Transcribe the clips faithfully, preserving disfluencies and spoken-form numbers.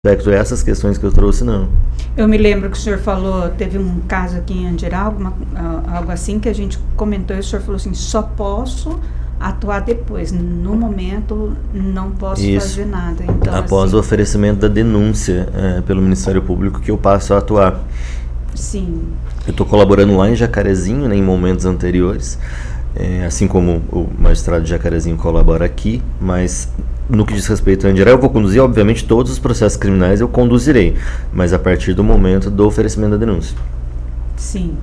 aspecto, essas questões que eu trouxe, não. Eu me lembro que o senhor falou, teve um caso aqui em Andirá, alguma, algo assim, que a gente comentou, e o senhor falou assim, só posso atuar depois, no momento não posso Isso. fazer nada. Então, após assim, o oferecimento da denúncia é, pelo Ministério Público que eu passo a atuar. Sim. Eu estou colaborando lá em Jacarezinho, né, em momentos anteriores, é, assim como o magistrado de Jacarezinho colabora aqui, mas no que diz respeito a Andirá, eu vou conduzir, obviamente, todos os processos criminais eu conduzirei, mas a partir do momento do oferecimento da denúncia. Sim.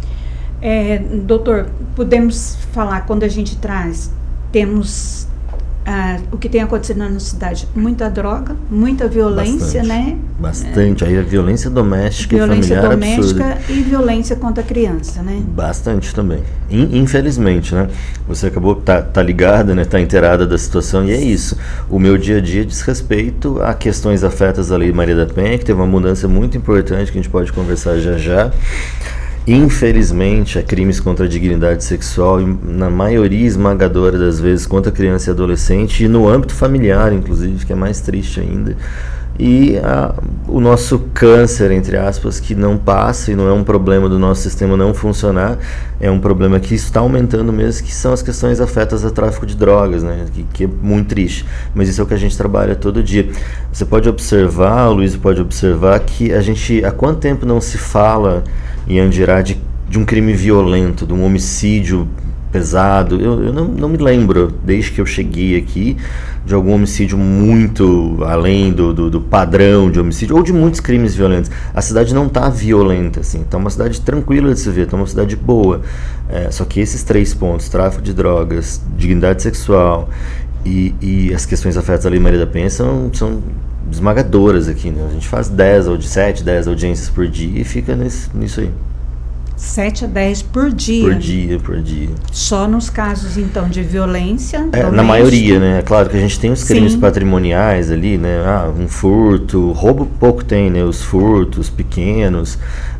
É, doutor, podemos falar, quando a gente traz, temos ah, o que tem acontecido na nossa cidade, muita droga, muita violência, Bastante, né? Bastante, é, aí a violência doméstica violência e familiar doméstica absurda. e violência contra a criança, né? Bastante também. Infelizmente, né? Você acabou, tá, tá ligada, né? Tá inteirada da situação e é isso. O meu dia a dia diz respeito a questões afetas da Lei Maria da Penha, que teve uma mudança muito importante que a gente pode conversar já já. Infelizmente, há crimes contra a dignidade sexual, na maioria esmagadora das vezes, contra criança e adolescente, e no âmbito familiar, inclusive, que é mais triste ainda. E a, o nosso câncer, entre aspas, que não passa, e não é um problema do nosso sistema não funcionar, é um problema que está aumentando mesmo, que são as questões afetas ao tráfico de drogas, né? que, que é muito triste. Mas isso é o que a gente trabalha todo dia. Você pode observar, o Luiz pode observar, que a gente, há quanto tempo não se fala em Andirá de, de um crime violento, de um homicídio pesado? Eu, eu não, não me lembro, desde que eu cheguei aqui, de algum homicídio muito além do, do, do padrão de homicídio, ou de muitos crimes violentos. A cidade não está violenta, assim, está uma cidade tranquila de se ver, está uma cidade boa. É, só que esses três pontos, tráfico de drogas, dignidade sexual e, e as questões afetas à Lei Maria da Penha são... são esmagadoras aqui, né? A gente faz dez ou de sete, dez audiências por dia e fica nesse, nisso aí. sete a dez por dia? Por dia, por dia. Só nos casos, então, de violência? É, na maioria, né? É claro que a gente tem os crimes Sim. patrimoniais ali, né? Ah, um furto, roubo pouco tem, né? Os furtos pequenos,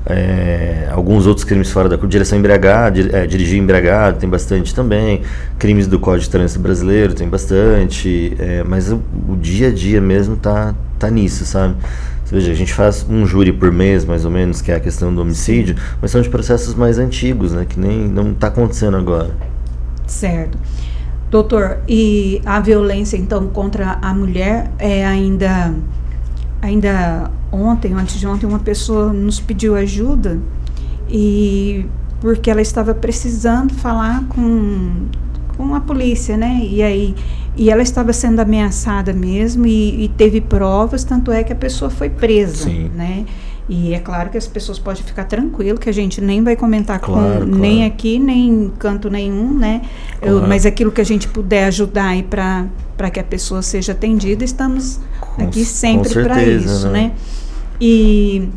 é, alguns outros crimes fora da direção embriagada, é, dirigir embriagado, tem bastante também. Crimes do Código de Trânsito Brasileiro, tem bastante. É, mas o, o dia a dia mesmo tá, tá nisso, sabe? Ou seja, a gente faz um júri por mês, mais ou menos, que é a questão do homicídio, mas são de processos mais antigos, né? Que nem não está acontecendo agora. Certo. Doutor, e a violência, então, contra a mulher é ainda... Ainda ontem, antes de ontem, uma pessoa nos pediu ajuda e porque ela estava precisando falar com, com a polícia, né? E aí e ela estava sendo ameaçada mesmo e, e teve provas, tanto é que a pessoa foi presa, Sim. né? E é claro que as pessoas podem ficar tranquilas, que a gente nem vai comentar claro, com claro. nem aqui, nem em canto nenhum, né? Claro. Eu, mas aquilo que a gente puder ajudar aí para para que a pessoa seja atendida, estamos com, aqui sempre para isso, né? né? E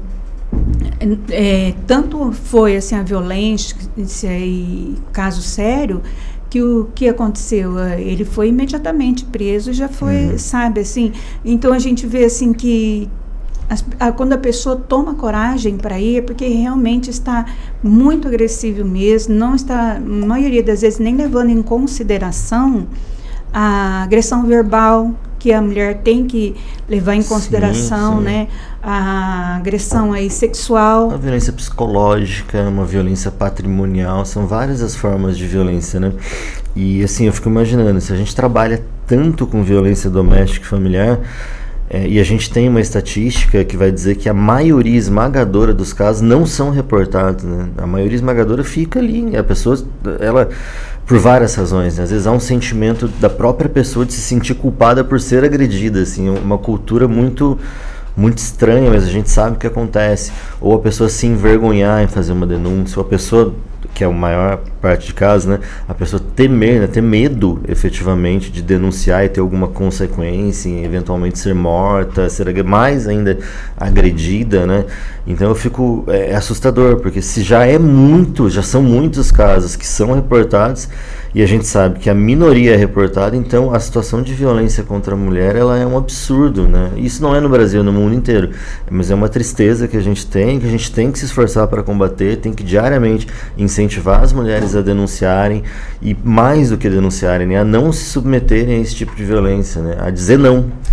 é, tanto foi assim a violência e caso sério que o que aconteceu, ele foi imediatamente preso, já foi, uhum. sabe, assim, então a gente vê assim que As, a, quando a pessoa toma coragem para ir, é porque realmente está muito agressivo mesmo, não está, na maioria das vezes, nem levando em consideração a agressão verbal, que a mulher tem que levar em consideração, sim, sim. né? A agressão aí sexual. A violência psicológica, uma violência patrimonial, são várias as formas de violência, né? E assim, eu fico imaginando, se a gente trabalha tanto com violência doméstica e familiar, É, e a gente tem uma estatística que vai dizer que a maioria esmagadora dos casos não são reportados, né? A maioria esmagadora fica ali, a pessoa, ela, por várias razões, né? Às vezes há um sentimento da própria pessoa de se sentir culpada por ser agredida, assim, uma cultura muito, muito estranha, mas a gente sabe o que acontece. Ou a pessoa se envergonhar em fazer uma denúncia, ou a pessoa, que é a maior parte de casos, né, a pessoa temer, né, ter medo efetivamente de denunciar e ter alguma consequência, eventualmente ser morta, ser mais ainda agredida, né? Então eu fico, é, é assustador, porque se já é muito, já são muitos casos que são reportados e a gente sabe que a minoria é reportada, então a situação de violência contra a mulher, ela é um absurdo, né? Isso não é no Brasil, no mundo inteiro, mas é uma tristeza que a gente tem, que a gente tem que se esforçar para combater, tem que diariamente incentivar as mulheres a denunciarem e, mais do que denunciarem, né, a não se submeterem a esse tipo de violência, né, a dizer não.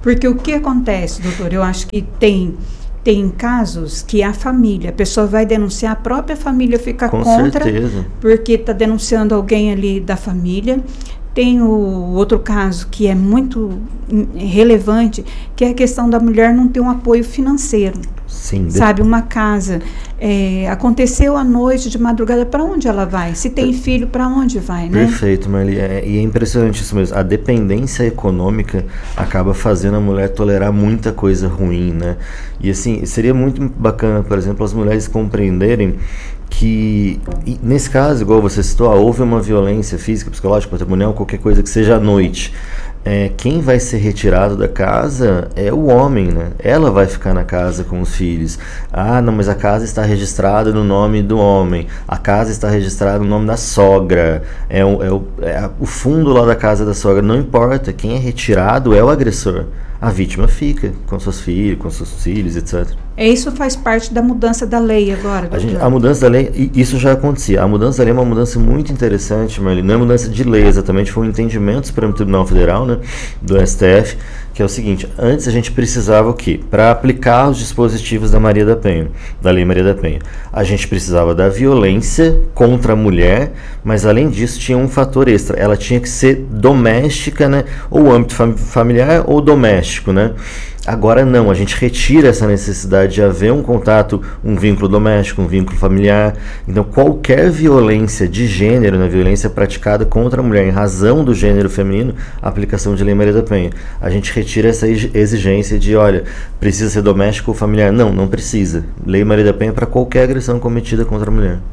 Porque o que acontece, doutor, eu acho que tem... Tem casos que a família, a pessoa vai denunciar, a própria família fica Com contra, certeza. porque está denunciando alguém ali da família. Tem o outro caso que é muito relevante, que é a questão da mulher não ter um apoio financeiro. Sim. Sabe, uma casa, é, aconteceu à noite, de madrugada, para onde ela vai? Se tem filho, para onde vai, né? Perfeito, Marli. É, e é impressionante isso mesmo. A dependência econômica acaba fazendo a mulher tolerar muita coisa ruim, né? E assim, seria muito bacana, por exemplo, as mulheres compreenderem que, nesse caso, igual você citou, ah, houve uma violência física, psicológica, patrimonial, qualquer coisa que seja à noite. É, quem vai ser retirado da casa é o homem, né? Ela vai ficar na casa com os filhos. Ah, não, mas a casa está registrada no nome do homem. A casa está registrada no nome da sogra. É o, é o, é o fundo lá da casa da sogra. Não importa, quem é retirado é o agressor. A vítima fica com seus filhos, com seus filhos, etcétera. É, isso faz parte da mudança da lei agora, a, gente, a mudança da lei, isso já acontecia. A mudança da lei é uma mudança muito interessante, Marli. Não é mudança de lei exatamente, foi um entendimento do Supremo Tribunal Federal, né, do S T F, que é o seguinte: antes a gente precisava o quê? Para aplicar os dispositivos da Maria da Penha, da Lei Maria da Penha, a gente precisava da violência contra a mulher, mas além disso tinha um fator extra, ela tinha que ser doméstica, né, ou âmbito fam- familiar ou doméstico, né? Agora não, a gente retira essa necessidade de haver um contato, um vínculo doméstico, um vínculo familiar. Então qualquer violência de gênero, né, violência praticada contra a mulher em razão do gênero feminino, aplicação de Lei Maria da Penha. A gente retira essa exigência de, olha, precisa ser doméstico ou familiar. Não, não precisa. Lei Maria da Penha para qualquer agressão cometida contra a mulher.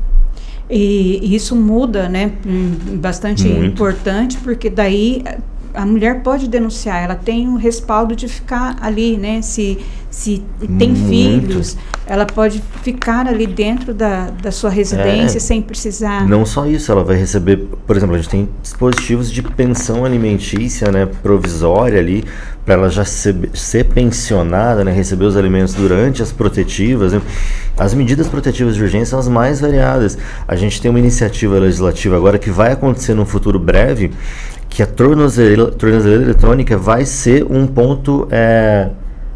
E isso muda, né, bastante Muito. importante, porque daí a mulher pode denunciar, ela tem o respaldo de ficar ali, né? Se, se tem Muito. filhos, ela pode ficar ali dentro da, da sua residência é, sem precisar... Não só isso, ela vai receber, por exemplo, a gente tem dispositivos de pensão alimentícia, né, provisória ali, para ela já ser, ser pensionada, né, receber os alimentos durante as protetivas, né? As medidas protetivas de urgência são as mais variadas. A gente tem uma iniciativa legislativa agora que vai acontecer num futuro breve, que a tornozeleira, tornozeleira eletrônica vai ser um ponto é,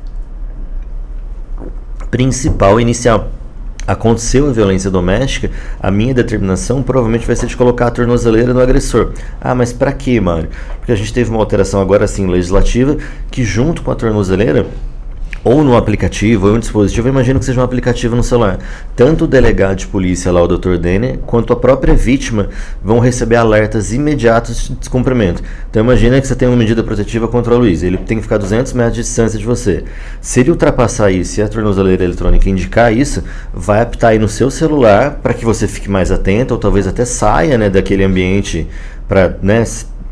principal, inicial. Aconteceu a violência doméstica, a minha determinação provavelmente vai ser de colocar a tornozeleira no agressor. Ah, mas pra quê, Mário? Porque a gente teve uma alteração agora sim legislativa, que junto com a tornozeleira, ou no aplicativo, ou em um dispositivo, eu imagino que seja um aplicativo no celular. Tanto o delegado de polícia lá, o doutor Denner, quanto a própria vítima vão receber alertas imediatos de descumprimento. Então imagina que você tem uma medida protetiva contra o Luiz, ele tem que ficar duzentos metros de distância de você. Se ele ultrapassar isso e a tornozeleira eletrônica indicar isso, vai apitar aí no seu celular para que você fique mais atento, ou talvez até saia, né, daquele ambiente para, né,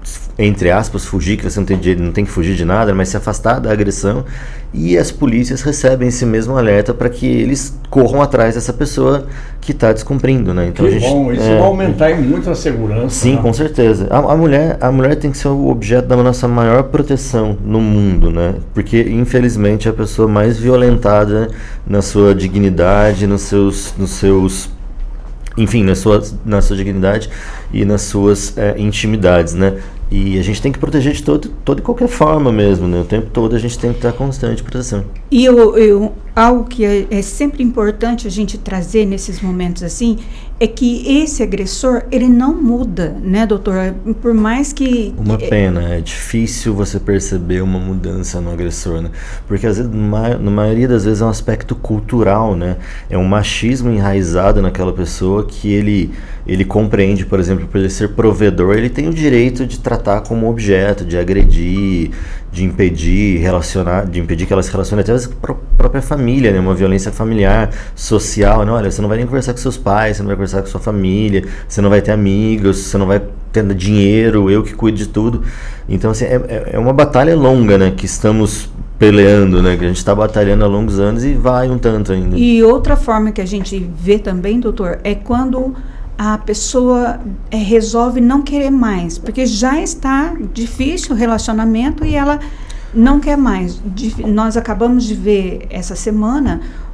entre aspas, fugir, que você não tem, não tem que fugir de nada, mas se afastar da agressão, e as polícias recebem esse mesmo alerta para que eles corram atrás dessa pessoa que está descumprindo, né? Então, que a gente, bom, isso é, vai aumentar muito a segurança. Sim, né? Com certeza. A, a, mulher, a mulher tem que ser o objeto da nossa maior proteção no mundo, né? Porque, infelizmente, é a pessoa mais violentada na sua dignidade, nos seus... Nos seus enfim, na sua, na sua dignidade e nas suas é, intimidades, né? E a gente tem que proteger de todo, toda e qualquer forma mesmo, né? O tempo todo a gente tem que estar constante proteção. E eu, eu, algo que é, é sempre importante a gente trazer nesses momentos assim, é que esse agressor, ele não muda, né, doutor? Por mais que... Uma pena, é difícil você perceber uma mudança no agressor, né? Porque às vezes, na maioria das vezes é um aspecto cultural, né? É um machismo enraizado naquela pessoa que ele, ele compreende, por exemplo, por ele ser provedor, ele tem o direito de tratar como objeto, de agredir, de impedir relacionar, de impedir que ela se relacione até com a própria família, né? Uma violência familiar, social, né? Olha, você não vai nem conversar com seus pais, você não vai conversar com sua família, você não vai ter amigos, você não vai ter dinheiro, eu que cuido de tudo. Então, assim, é, é uma batalha longa, né? Que estamos peleando, né? Que a gente está batalhando há longos anos e vai um tanto ainda. E outra forma que a gente vê também, doutor, é quando a pessoa é, resolve não querer mais, porque já está difícil o relacionamento e ela não quer mais. Nós acabamos de ver essa semana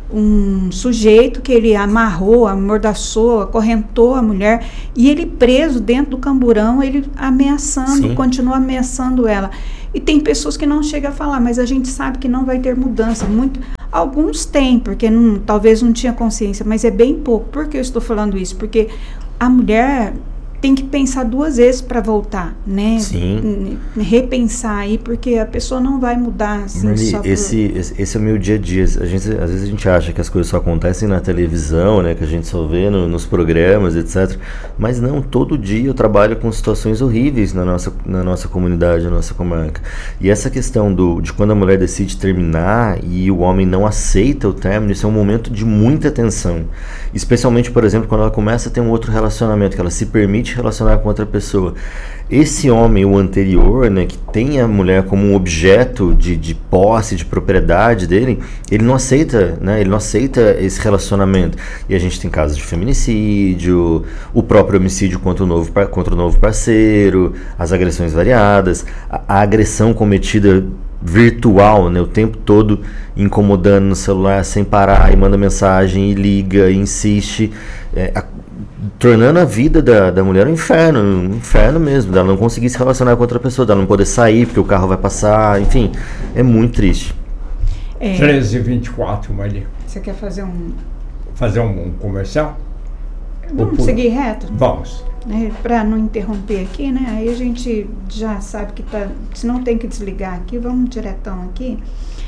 um sujeito que ele amarrou, amordaçou, acorrentou a mulher, e ele preso dentro do camburão, ele ameaçando, Sim. continua ameaçando ela. E tem pessoas que não chegam a falar, mas a gente sabe que não vai ter mudança. Muito, alguns têm, porque não, talvez não tinha consciência, mas é bem pouco. Por que eu estou falando isso? Porque a mulher tem que pensar duas vezes para voltar, né? Sim. Repensar aí, porque a pessoa não vai mudar assim, Marli, só por... esse, esse, esse é o meu dia a dia. A gente, às vezes a gente acha que as coisas só acontecem na televisão, né? Que a gente só vê no, nos programas, etcétera. Mas não, todo dia eu trabalho com situações horríveis na nossa, na nossa comunidade, na nossa comarca. E essa questão do, de quando a mulher decide terminar e o homem não aceita o término, isso é um momento de muita tensão. Especialmente, por exemplo, quando ela começa a ter um outro relacionamento, que ela se permite relacionar com outra pessoa. Esse homem, o anterior, né, que tem a mulher como um objeto de, de posse, de propriedade dele, ele não aceita, né, ele não aceita esse relacionamento. E a gente tem casos de feminicídio, o próprio homicídio contra o novo, contra o novo parceiro, as agressões variadas, a, a agressão cometida virtual, né, o tempo todo incomodando no celular sem parar, e manda mensagem, e liga, e insiste, é, a, tornando a vida da, da mulher um inferno, um inferno mesmo, dela não conseguir se relacionar com outra pessoa, dela não poder sair porque o carro vai passar, enfim, é muito triste. É, treze e vinte e quatro, Marli. você quer fazer um... Fazer um, um comercial? Vamos por- seguir reto? Vamos. Né, para não interromper aqui, né? Aí a gente já sabe que tá, se não tem que desligar aqui, vamos diretão aqui,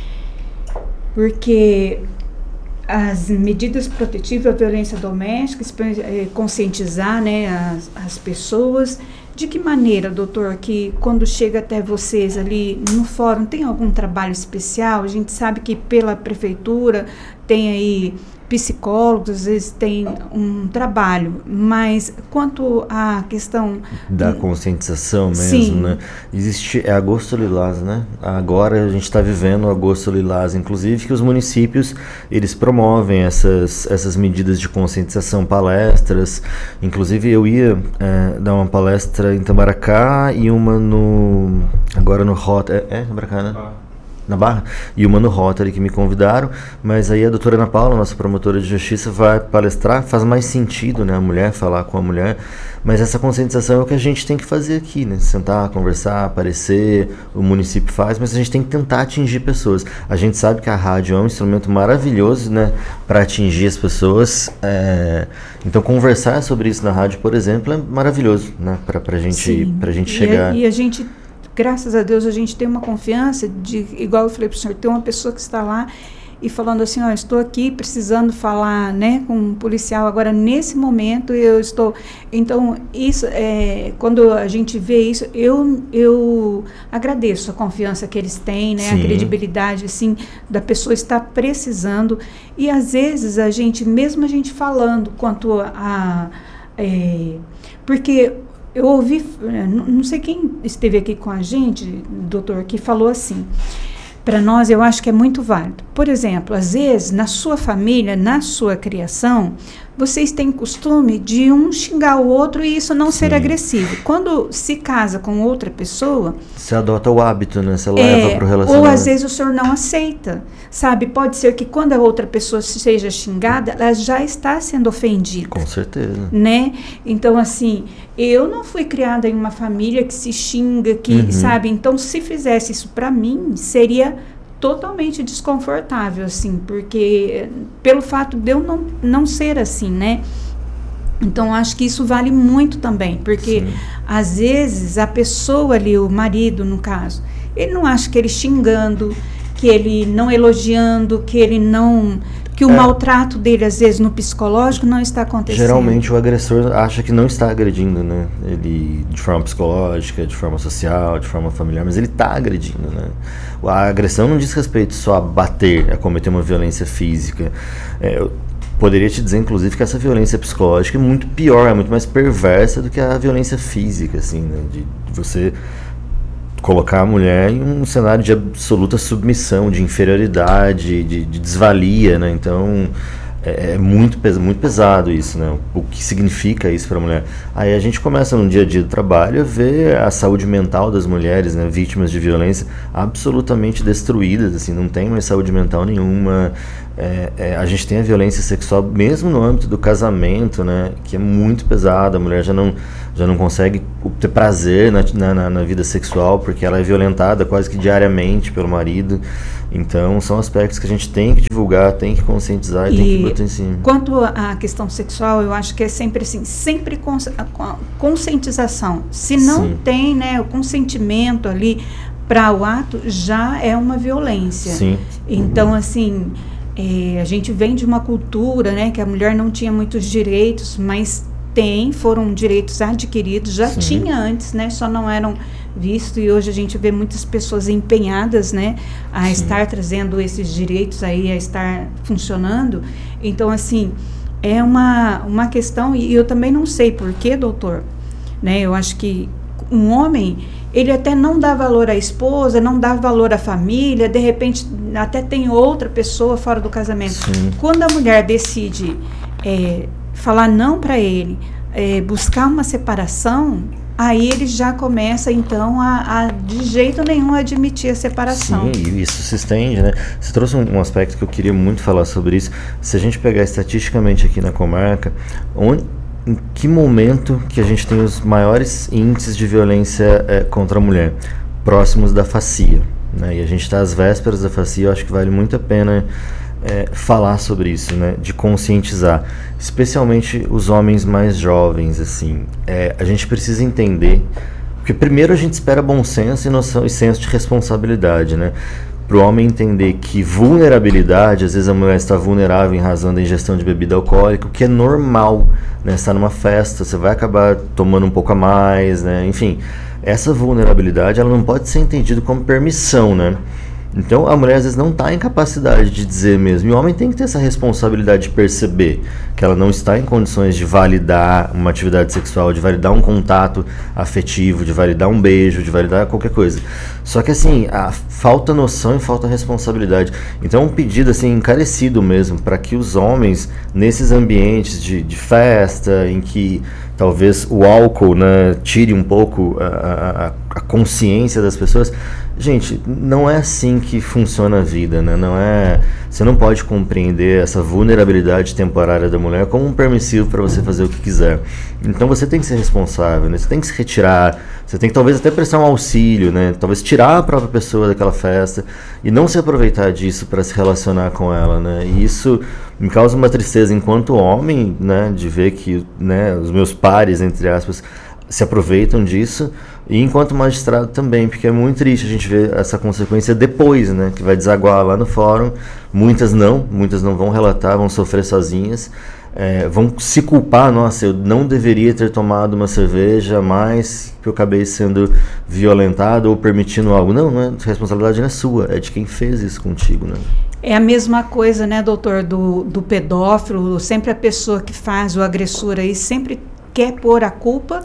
porque as medidas protetivas à violência doméstica, eh, conscientizar, né, as, as pessoas. De que maneira, doutor, que quando chega até vocês ali no fórum, tem algum trabalho especial? A gente sabe que pela prefeitura tem aí psicólogos, às vezes tem um trabalho, mas quanto à questão Da conscientização mesmo, Sim. né? Existe, é Agosto Lilás, né? Agora a gente está vivendo o Agosto Lilás, inclusive que os municípios, eles promovem essas, essas medidas de conscientização, palestras, inclusive eu ia é, dar uma palestra em Itamaracá e uma no, agora no Rota, é, é Itamaracá, né? Ah. Na Barra, e uma no Rotary que me convidaram, mas aí a doutora Ana Paula, nossa promotora de justiça, vai palestrar, faz mais sentido, né, a mulher falar com a mulher, mas essa conscientização é o que a gente tem que fazer aqui, né, sentar, conversar, aparecer, o município faz, mas a gente tem que tentar atingir pessoas. A gente sabe que a rádio é um instrumento maravilhoso, né, para atingir as pessoas, é... então conversar sobre isso na rádio, por exemplo, é maravilhoso, né, pra, pra gente, pra gente chegar... E a, e a gente, graças a Deus, a gente tem uma confiança de, igual eu falei para o senhor, tem uma pessoa que está lá e falando assim, ó, estou aqui precisando falar, né, com um policial agora nesse momento, eu estou, então isso, é, quando a gente vê isso, eu, eu agradeço a confiança que eles têm, né, Sim. a credibilidade, assim, da pessoa estar precisando, e às vezes a gente, mesmo a gente falando quanto a, é, porque eu ouvi, não sei quem esteve aqui com a gente, doutor, que falou assim, para nós eu acho que é muito válido. Por exemplo, às vezes, na sua família, na sua criação, vocês têm costume de um xingar o outro e isso não Sim. ser agressivo. Quando se casa com outra pessoa... Você adota o hábito, né? Você É, leva pro relacionamento. ou às vezes o senhor não aceita, sabe? Pode ser que quando a outra pessoa seja xingada, ela já está sendo ofendida. Com certeza. Né? Então, assim, eu não fui criada em uma família que se xinga, que, Uhum. sabe? Então, se fizesse isso para mim, seria totalmente desconfortável, assim, porque pelo fato de eu não, não ser assim, né? Então, acho que isso vale muito também, porque Sim. às vezes a pessoa ali, o marido, no caso, ele não acha que ele xingando, que ele não elogiando, que ele não... que o É. maltrato dele, às vezes, no psicológico não está acontecendo. Geralmente o agressor acha que não está agredindo, né? Ele, de forma psicológica, de forma social, de forma familiar, mas ele está agredindo, né? A agressão não diz respeito só a bater, a cometer uma violência física. É, eu poderia te dizer, inclusive, que essa violência psicológica é muito pior, é muito mais perversa do que a violência física, assim, né? De, de você colocar a mulher em um cenário de absoluta submissão, de inferioridade, de, de desvalia, né? Então é, é muito, pes- muito pesado isso, né? O que significa isso para a mulher? Aí a gente começa no dia a dia do trabalho a ver a saúde mental das mulheres, né? Vítimas de violência absolutamente destruídas, assim, não tem mais saúde mental nenhuma. É, é, a gente tem a violência sexual mesmo no âmbito do casamento, né, que é muito pesada. A mulher já não, já não consegue ter prazer na, na, na vida sexual porque ela é violentada quase que diariamente pelo marido. Então são aspectos que a gente tem que divulgar, tem que conscientizar e, e tem que botar em cima. Quanto à questão sexual, eu acho que é sempre assim, sempre cons- conscientização. Se não Sim. tem, né, o consentimento ali para o ato, já é uma violência. Sim. Então, assim, é, a gente vem de uma cultura, né, que a mulher não tinha muitos direitos, mas tem, foram direitos adquiridos, já Sim. tinha antes, né, só não eram vistos, e hoje a gente vê muitas pessoas empenhadas, né, a Sim. estar trazendo esses direitos aí, a estar funcionando. Então, assim, é uma, uma questão, e eu também não sei porquê, doutor, né, eu acho que um homem, ele até não dá valor à esposa, não dá valor à família, de repente até tem outra pessoa fora do casamento. Sim. Quando a mulher decide é, falar não para ele, é, buscar uma separação, aí ele já começa então a, a de jeito nenhum admitir a separação. Sim, e isso se estende, né? Você trouxe um, um aspecto que eu queria muito falar sobre isso. Se a gente pegar estatisticamente aqui na comarca, onde em que momento que a gente tem os maiores índices de violência é, contra a mulher? Próximos da fascia, né? E a gente está às vésperas da fascia, eu acho que vale muito a pena é, falar sobre isso, né? De conscientizar, especialmente os homens mais jovens, assim. É, a gente precisa entender, porque primeiro a gente espera bom senso e, noção, e senso de responsabilidade, né? Para o homem entender que vulnerabilidade, às vezes a mulher está vulnerável em razão da ingestão de bebida alcoólica, o que é normal, né? Você está numa festa, você vai acabar tomando um pouco a mais, né? Enfim, essa vulnerabilidade ela não pode ser entendida como permissão, né? Então a mulher às vezes não está em capacidade de dizer mesmo, e o homem tem que ter essa responsabilidade de perceber que ela não está em condições de validar uma atividade sexual, de validar um contato afetivo, de validar um beijo, de validar qualquer coisa. Só que assim, a, falta noção e falta responsabilidade. Então um pedido assim encarecido mesmo, para que os homens nesses ambientes de, de festa, em que talvez o álcool, né, tire um pouco a, a, a consciência das pessoas. Gente, não é assim que funciona a vida, né? Não é, você não pode compreender essa vulnerabilidade temporária da mulher como um permissivo para você fazer o que quiser. Então você tem que ser responsável, né? Você tem que se retirar, você tem que talvez até prestar um auxílio, né? Talvez tirar a própria pessoa daquela festa e não se aproveitar disso para se relacionar com ela, né? E isso me causa uma tristeza enquanto homem, né? De ver que, né, os meus pares, entre aspas, se aproveitam disso, e enquanto magistrado também, porque é muito triste a gente ver essa consequência depois, né, que vai desaguar lá no fórum. Muitas não, muitas não vão relatar, vão sofrer sozinhas, é, vão se culpar, nossa, eu não deveria ter tomado uma cerveja, mas que eu acabei sendo violentado ou permitindo algo. Não, não é, a responsabilidade não é sua, é de quem fez isso contigo, né? É a mesma coisa, né, doutor, do, do pedófilo, sempre a pessoa que faz, o agressor aí, sempre quer pôr a culpa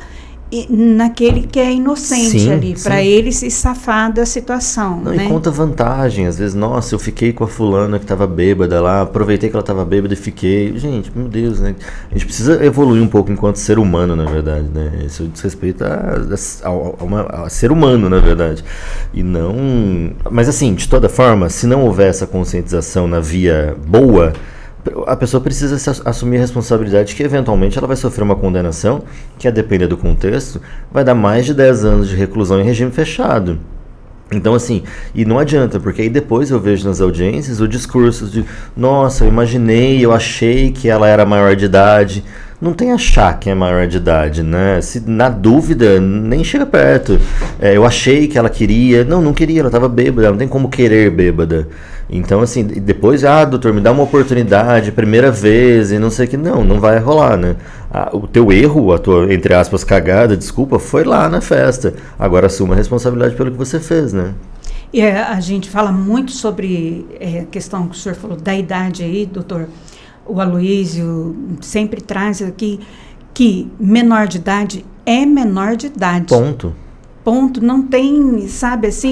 naquele que é inocente sim, ali, para ele se safar da situação. Não, né? E conta vantagem, às vezes, nossa, eu fiquei com a fulana que estava bêbada lá, aproveitei que ela estava bêbada e fiquei. Gente, meu Deus, né? A gente precisa evoluir um pouco enquanto ser humano, na verdade, né? Isso diz respeito a, a, a, uma, a ser humano, na verdade. E não... Mas assim, de toda forma, se não houver essa conscientização na via boa, a pessoa precisa se assumir a responsabilidade que eventualmente ela vai sofrer uma condenação que, a depender do contexto, vai dar mais de dez anos de reclusão em regime fechado. Então assim, e não adianta, porque aí depois eu vejo nas audiências o discurso de nossa, eu imaginei, eu achei que ela era maior de idade. Não tem achar que é maior de idade, né? Se na dúvida, nem chega perto. É, eu achei que ela queria. Não, não queria, ela estava bêbada, não tem como querer bêbada. Então, assim, depois, ah, doutor, me dá uma oportunidade, primeira vez, e não sei o que. Não, não vai rolar, né? Ah, o teu erro, a tua, entre aspas, cagada, desculpa, foi lá na festa. Agora assuma a responsabilidade pelo que você fez, né? E é, a gente fala muito sobre é, a questão que o senhor falou da idade aí, doutor. O Aloísio sempre traz aqui que menor de idade é menor de idade. Ponto. Ponto. Não tem, sabe assim,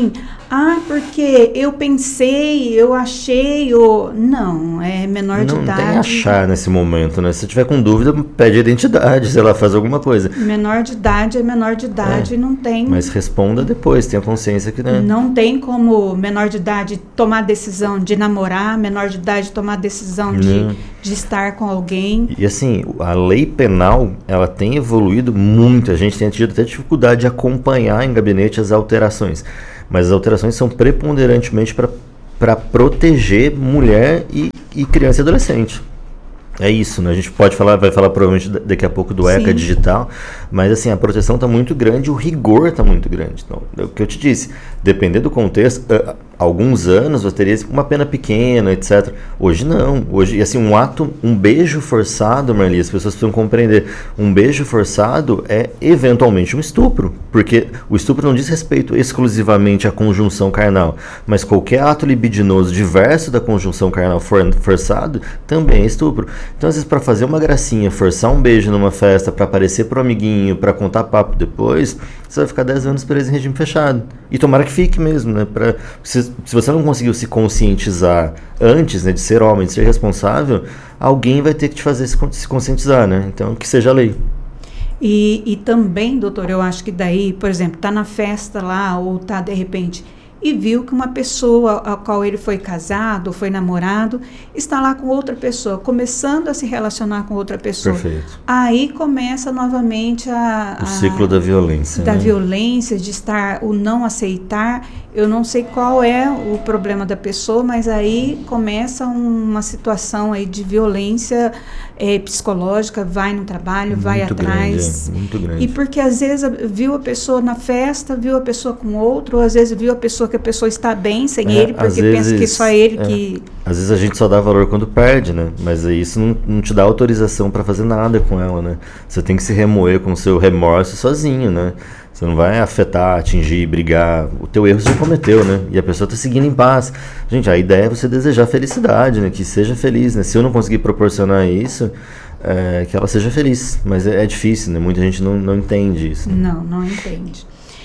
Ah, porque eu pensei, eu achei, ou... Não, é menor de Não idade. tem achar nesse momento, né? Se tiver com dúvida, pede identidade, sei lá, faz alguma coisa. Menor de idade é menor de idade, É, não tem... Mas responda depois, tenha consciência que, né? Não tem como menor de idade tomar decisão de namorar, menor de idade tomar decisão de, de estar com alguém. E assim, a lei penal, ela tem evoluído muito, a gente tem tido até dificuldade de acompanhar em gabinete as alterações. Mas as alterações são preponderantemente para proteger mulher e, e criança e adolescente. É isso, né? A gente pode falar, vai falar provavelmente daqui a pouco do ECA Sim. digital, mas assim, a proteção está muito grande, o rigor está muito grande. Então, é o que eu te disse, dependendo do contexto, uh, alguns anos você teria uma pena pequena, etcétera. Hoje não. Hoje, assim, um ato, um beijo forçado, Marli, as pessoas precisam compreender, um beijo forçado é eventualmente um estupro, porque o estupro não diz respeito exclusivamente à conjunção carnal, mas qualquer ato libidinoso diverso da conjunção carnal for, forçado também é estupro. Então, às vezes, para fazer uma gracinha, forçar um beijo numa festa, para aparecer pro amiguinho, para contar papo depois, você vai ficar dez anos preso em regime fechado. E tomara que fique mesmo, né? Pra, se, se você não conseguiu se conscientizar antes, né, de ser homem, de ser responsável, alguém vai ter que te fazer se, se conscientizar, né? Então, que seja a lei. E, e também, doutor, eu acho que daí, por exemplo, tá na festa lá, ou tá de repente... e viu que uma pessoa a qual ele foi casado, foi namorado, está lá com outra pessoa, começando a se relacionar com outra pessoa. Perfeito. Aí começa novamente a... O a, ciclo da violência. Da né? violência, de estar, o não aceitar. Eu não sei qual é o problema da pessoa, mas aí começa uma situação aí de violência é, psicológica, vai no trabalho, Muito vai grande, atrás. é, muito grande. E porque às vezes viu a pessoa na festa, viu a pessoa com outro, ou às vezes viu a pessoa que a pessoa está bem sem É, ele, porque às pensa vezes, que só ele é, que... Às vezes a gente só dá valor quando perde, né? Mas isso não, não te dá autorização para fazer nada com ela, né? Você tem que se remoer com o seu remorso sozinho, né? Você não vai afetar, atingir, brigar. O teu erro você já cometeu, né? E a pessoa está seguindo em paz. Gente, a ideia é você desejar felicidade, né? Que seja feliz, né? Se eu não conseguir proporcionar isso, é, que ela seja feliz. Mas é, é difícil, né? Muita gente não, não entende isso. Né? Não, não entende.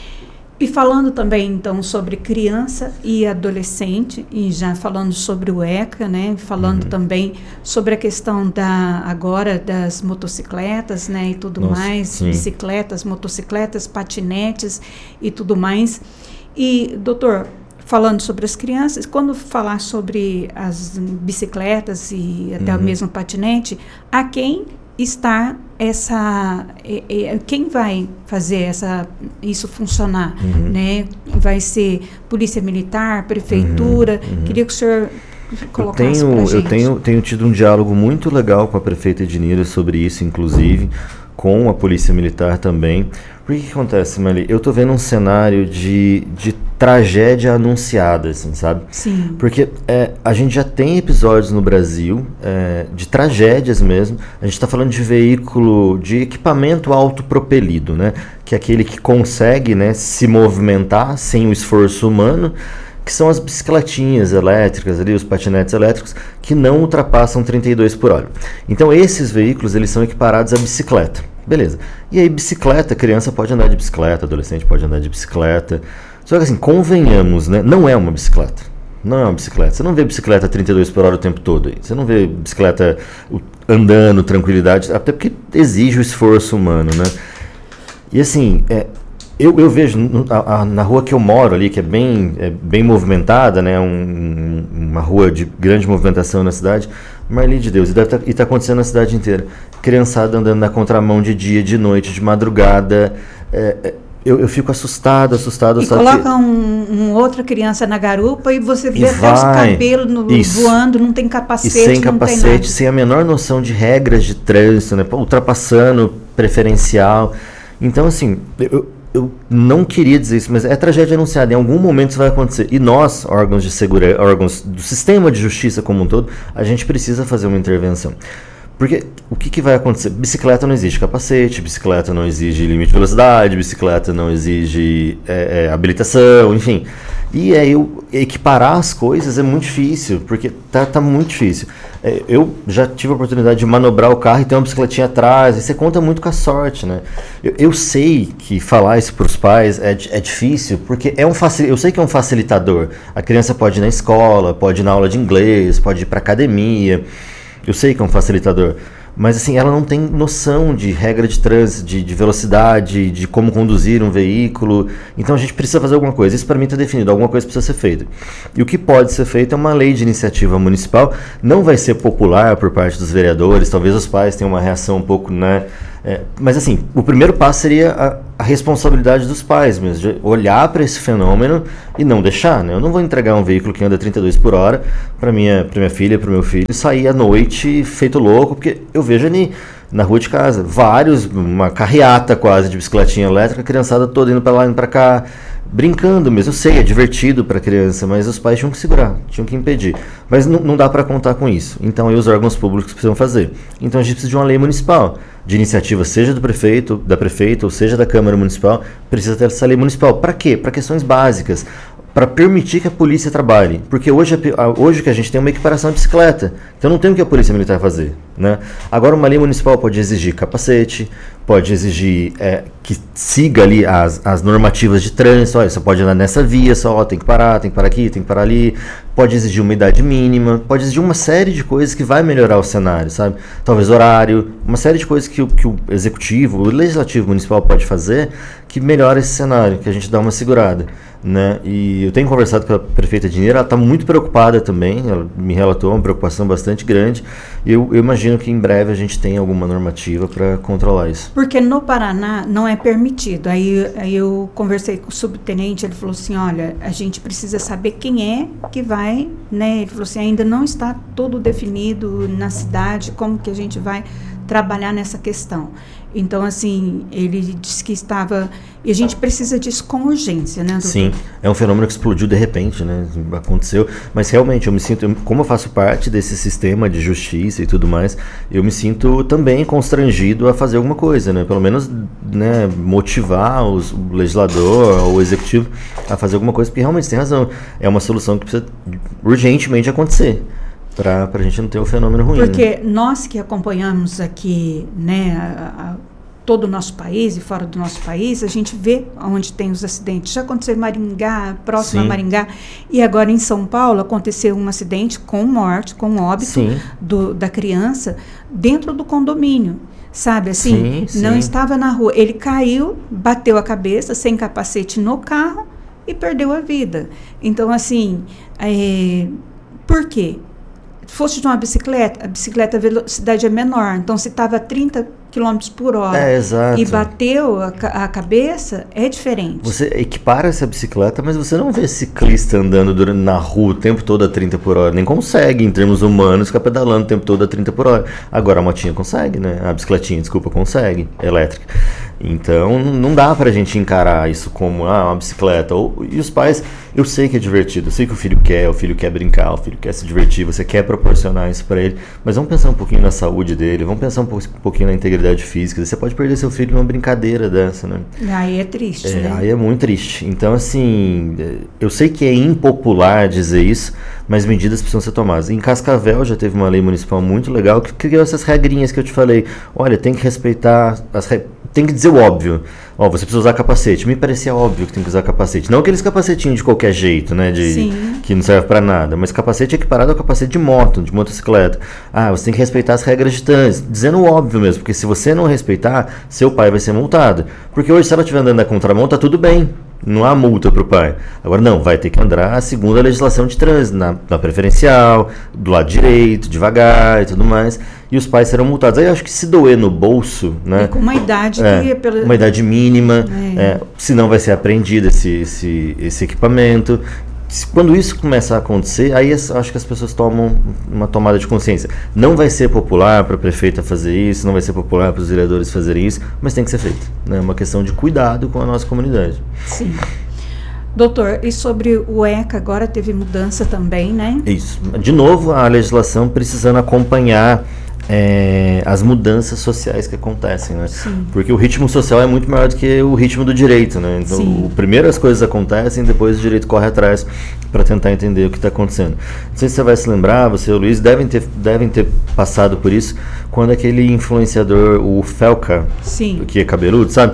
E falando também, então, sobre criança e adolescente, e já falando sobre o ECA, né, falando uhum. também sobre a questão da, agora das motocicletas, né, e tudo Nossa, mais, sim. bicicletas, motocicletas, patinetes e tudo mais. E, doutor, falando sobre as crianças, quando falar sobre as bicicletas e até uhum. mesmo patinete, a quem está essa é, é, quem vai fazer essa isso funcionar, uhum. né? Vai ser polícia militar, prefeitura. Uhum. Uhum. Queria que o senhor colocasse eu tenho, pra gente. Eu tenho, tenho tido um diálogo muito legal com a prefeita Ednira sobre isso, inclusive com a polícia militar também. Porque o que acontece, Marli? Eu tô vendo um cenário de, de tragédia anunciada, assim, sabe? Sim. Porque é, a gente já tem episódios no Brasil é, de tragédias mesmo. A gente está falando de veículo, de equipamento autopropelido, né? Que é aquele que consegue, né, se movimentar sem o esforço humano, que são as bicicletinhas elétricas, ali, os patinetes elétricos, que não ultrapassam trinta e dois por hora. Então esses veículos, eles são equiparados à bicicleta. Beleza. E aí bicicleta, criança pode andar de bicicleta, adolescente pode andar de bicicleta. Só que assim, convenhamos, né? Não é uma bicicleta. Não é uma bicicleta. Você não vê bicicleta trinta e dois por hora o tempo todo. Aí. Você não vê bicicleta andando, tranquilidade, até porque exige o esforço humano, né? E assim, é, eu, eu vejo no, a, a, na rua que eu moro ali, que é bem, é bem movimentada, né? Um, uma rua de grande movimentação na cidade, Marli de Deus, e está tá acontecendo na cidade inteira. Criançada andando na contramão de dia, de noite, de madrugada. É, é, eu, eu fico assustado, assustado. E assustado coloca que... um, um outra criança na garupa e você vê e até vai. os cabelos no, voando, não tem capacete, e sem não capacete, tem nada. sem a menor noção de regras de trânsito, né? Ultrapassando preferencial. Então, assim, eu, eu não queria dizer isso, mas é tragédia anunciada. Em algum momento isso vai acontecer. E nós, órgãos de segurança, órgãos do sistema de justiça como um todo, a gente precisa fazer uma intervenção. Porque o que, que vai acontecer? Bicicleta não exige capacete, bicicleta não exige limite de velocidade, bicicleta não exige é, é, habilitação, enfim. E aí eu equiparar as coisas é muito difícil, porque tá, tá muito difícil. É, eu já tive a oportunidade de manobrar o carro e ter uma bicicletinha atrás, e você conta muito com a sorte, né? Eu, eu sei que falar isso para os pais é, é difícil, porque é um facil, eu sei que é um facilitador. A criança pode ir na escola, pode ir na aula de inglês, pode ir para academia. Eu sei que é um facilitador, mas assim, ela não tem noção de regra de trânsito, de, de velocidade, de como conduzir um veículo. Então a gente precisa fazer alguma coisa. Isso para mim está definido, alguma coisa precisa ser feita. E o que pode ser feito é uma lei de iniciativa municipal. Não vai ser popular por parte dos vereadores, talvez os pais tenham uma reação um pouco, né? É, mas assim, o primeiro passo seria a, a responsabilidade dos pais mesmo, de olhar para esse fenômeno e não deixar, né? Eu não vou entregar um veículo que anda trinta e dois por hora para minha, para minha filha, para o meu filho, e sair à noite feito louco, porque eu vejo ali na rua de casa, vários, uma carreata quase de bicicletinha elétrica, a criançada toda indo para lá, indo para cá, brincando mesmo. Eu sei, é divertido para a criança, mas os pais tinham que segurar, tinham que impedir. Mas não, não dá para contar com isso. Então, aí os órgãos públicos precisam fazer. Então, a gente precisa de uma lei municipal, de iniciativa, seja do prefeito, da prefeita, ou seja da Câmara Municipal, precisa ter essa lei municipal. Para quê? Para questões básicas, para permitir que a polícia trabalhe. Porque hoje, hoje que a gente tem uma equiparação de bicicleta, então não tem o que a polícia militar fazer, né? Agora, uma lei municipal pode exigir capacete, pode exigir é, que siga ali as, as normativas de trânsito. Olha, você pode andar nessa via só, tem que parar, tem que parar aqui, tem que parar ali. Pode exigir uma idade mínima, pode exigir uma série de coisas que vai melhorar o cenário, sabe? Talvez horário, uma série de coisas que o, que o executivo, o legislativo municipal pode fazer que melhora esse cenário, que a gente dá uma segurada, né? E eu tenho conversado com a prefeita de Niera, ela está muito preocupada também, ela me relatou uma preocupação bastante grande, e eu, eu imagino que em breve a gente tenha alguma normativa para controlar isso. Porque no Paraná não é permitido. Aí, aí eu conversei com o subtenente, ele falou assim, olha, a gente precisa saber quem é que vai, né? Ele falou assim, ainda não está tudo definido na cidade, como que a gente vai trabalhar nessa questão. Então, assim, ele disse que estava... E a gente precisa disso com urgência, né, doutor? Sim, é um fenômeno que explodiu de repente, né? Aconteceu. Mas realmente, eu me sinto... Como eu faço parte desse sistema de justiça e tudo mais, eu me sinto também constrangido a fazer alguma coisa, né? Pelo menos, né, motivar os, o legislador ou o executivo a fazer alguma coisa, porque realmente tem razão. É uma solução que precisa urgentemente acontecer, para a gente não ter um fenômeno ruim. Porque né? nós que acompanhamos aqui, né, a, a, todo o nosso país e fora do nosso país, a gente vê onde tem os acidentes. Já aconteceu em Maringá, próximo Sim. a Maringá, e agora em São Paulo aconteceu um acidente com morte, com óbito do, da criança dentro do condomínio. Sabe, assim, sim, não sim. estava na rua. Ele caiu, bateu a cabeça sem capacete no carro e perdeu a vida. Então, assim, é, por quê? Fosse de uma bicicleta, a bicicleta a velocidade é menor. Então, se estava a trinta quilômetros por hora é, exato. e bateu a, a cabeça, é diferente. Você equipara essa bicicleta, mas você não vê ciclista andando durante, na rua o tempo todo a trinta por hora. Nem consegue, em termos humanos, ficar pedalando o tempo todo a trinta por hora. Agora a motinha consegue, né? A bicicletinha, desculpa, consegue, elétrica. Então, não dá pra gente encarar isso como ah, uma bicicleta. Ou, e os pais, eu sei que é divertido, eu sei que o filho quer, o filho quer brincar, o filho quer se divertir, você quer proporcionar isso pra ele, mas vamos pensar um pouquinho na saúde dele, vamos pensar um pouquinho na integridade física. Você pode perder seu filho numa brincadeira dessa, né? Aí é triste, é, né? Aí é muito triste. Então, assim, eu sei que é impopular dizer isso, mas medidas precisam ser tomadas. Em Cascavel já teve uma lei municipal muito legal que criou essas regrinhas que eu te falei. Olha, tem que respeitar as regras. Tem que dizer o óbvio. Ó, você precisa usar capacete. Me parecia óbvio que tem que usar capacete. Não aqueles capacetinhos de qualquer jeito, né? De, que não serve pra nada. Mas capacete equiparado ao capacete de moto, de motocicleta. Ah, você tem que respeitar as regras de trânsito. Dizendo o óbvio mesmo. Porque se você não respeitar, seu pai vai ser multado. Porque hoje, se ela estiver andando na contramão, tá tudo bem. Não há multa pro pai. Agora não, vai ter que andar segundo a legislação de trânsito, na, na preferencial, do lado direito, devagar e tudo mais. E os pais serão multados. Aí eu acho que se doer no bolso, né? E com uma idade é, que... Pela... Uma idade mínima, é. É, senão vai ser apreendido esse, esse, esse equipamento. Quando isso começar a acontecer, aí acho que as pessoas tomam uma tomada de consciência. Não vai ser popular para a prefeita fazer isso, não vai ser popular para os vereadores fazerem isso, mas tem que ser feito. É né? Uma questão de cuidado com a nossa comunidade. Sim. Doutor, e sobre o ECA agora teve mudança também, né? Isso. De novo, a legislação precisando acompanhar é, as mudanças sociais que acontecem, né? Sim. Porque o ritmo social é muito maior do que o ritmo do direito, né? Então, o, primeiro as coisas acontecem, depois o direito corre atrás para tentar entender o que está acontecendo. Não sei se você vai se lembrar, você e o Luiz devem ter, devem ter passado por isso, quando aquele influenciador, o Felca, Sim. que é cabeludo, sabe?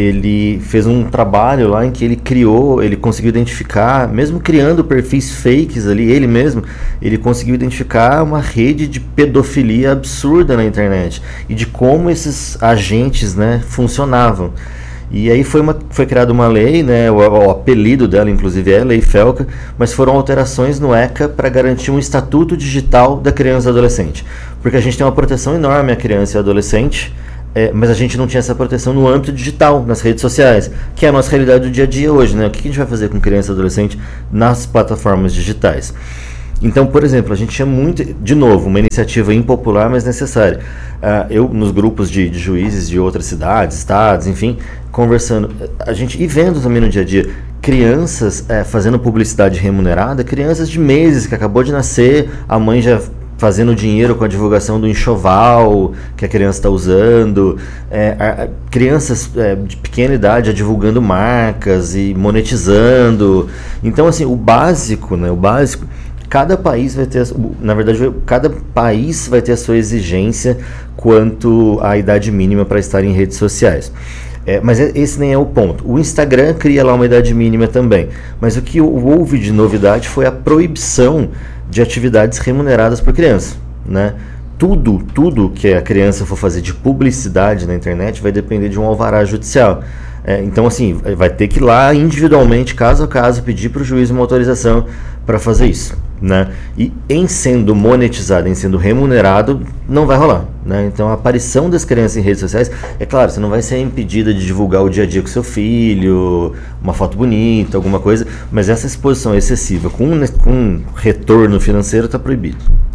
Ele fez um trabalho lá em que ele criou, ele conseguiu identificar, mesmo criando perfis fakes ali, ele mesmo, ele conseguiu identificar uma rede de pedofilia absurda na internet e de como esses agentes, né, funcionavam. E aí foi, uma, foi criada uma lei, né, o, o apelido dela inclusive é Lei Felca, mas foram alterações no ECA para garantir um estatuto digital da criança e adolescente. Porque a gente tem uma proteção enorme à criança e adolescente, é, mas a gente não tinha essa proteção no âmbito digital, nas redes sociais, que é a nossa realidade do dia a dia hoje, né? O que a gente vai fazer com criança e adolescente nas plataformas digitais? Então, por exemplo, a gente tinha muito, de novo, uma iniciativa impopular, mas necessária. Uh, eu, nos grupos de, de juízes de outras cidades, estados, enfim, conversando, a gente, e vendo também no dia a dia, crianças é, fazendo publicidade remunerada, crianças de meses, que acabou de nascer, a mãe já fazendo dinheiro com a divulgação do enxoval que a criança está usando, é, a, a, crianças é, de pequena idade divulgando marcas e monetizando. Então, assim, o básico, né, o básico, cada país vai ter, na verdade, cada país vai ter a sua exigência quanto à idade mínima para estar em redes sociais. É, mas esse nem é o ponto. O Instagram cria lá uma idade mínima também. Mas o que houve de novidade foi a proibição de atividades remuneradas por criança, né? Tudo, tudo que a criança for fazer de publicidade na internet vai depender de um alvará judicial. É, então, assim, vai ter que ir lá individualmente, caso a caso, pedir para o juiz uma autorização para fazer isso, né? E em sendo monetizado, em sendo remunerado, não vai rolar, né? Então, a aparição das crianças em redes sociais, é claro, você não vai ser impedida de divulgar o dia a dia com seu filho, uma foto bonita, alguma coisa, mas essa exposição excessiva com, com retorno financeiro está proibido.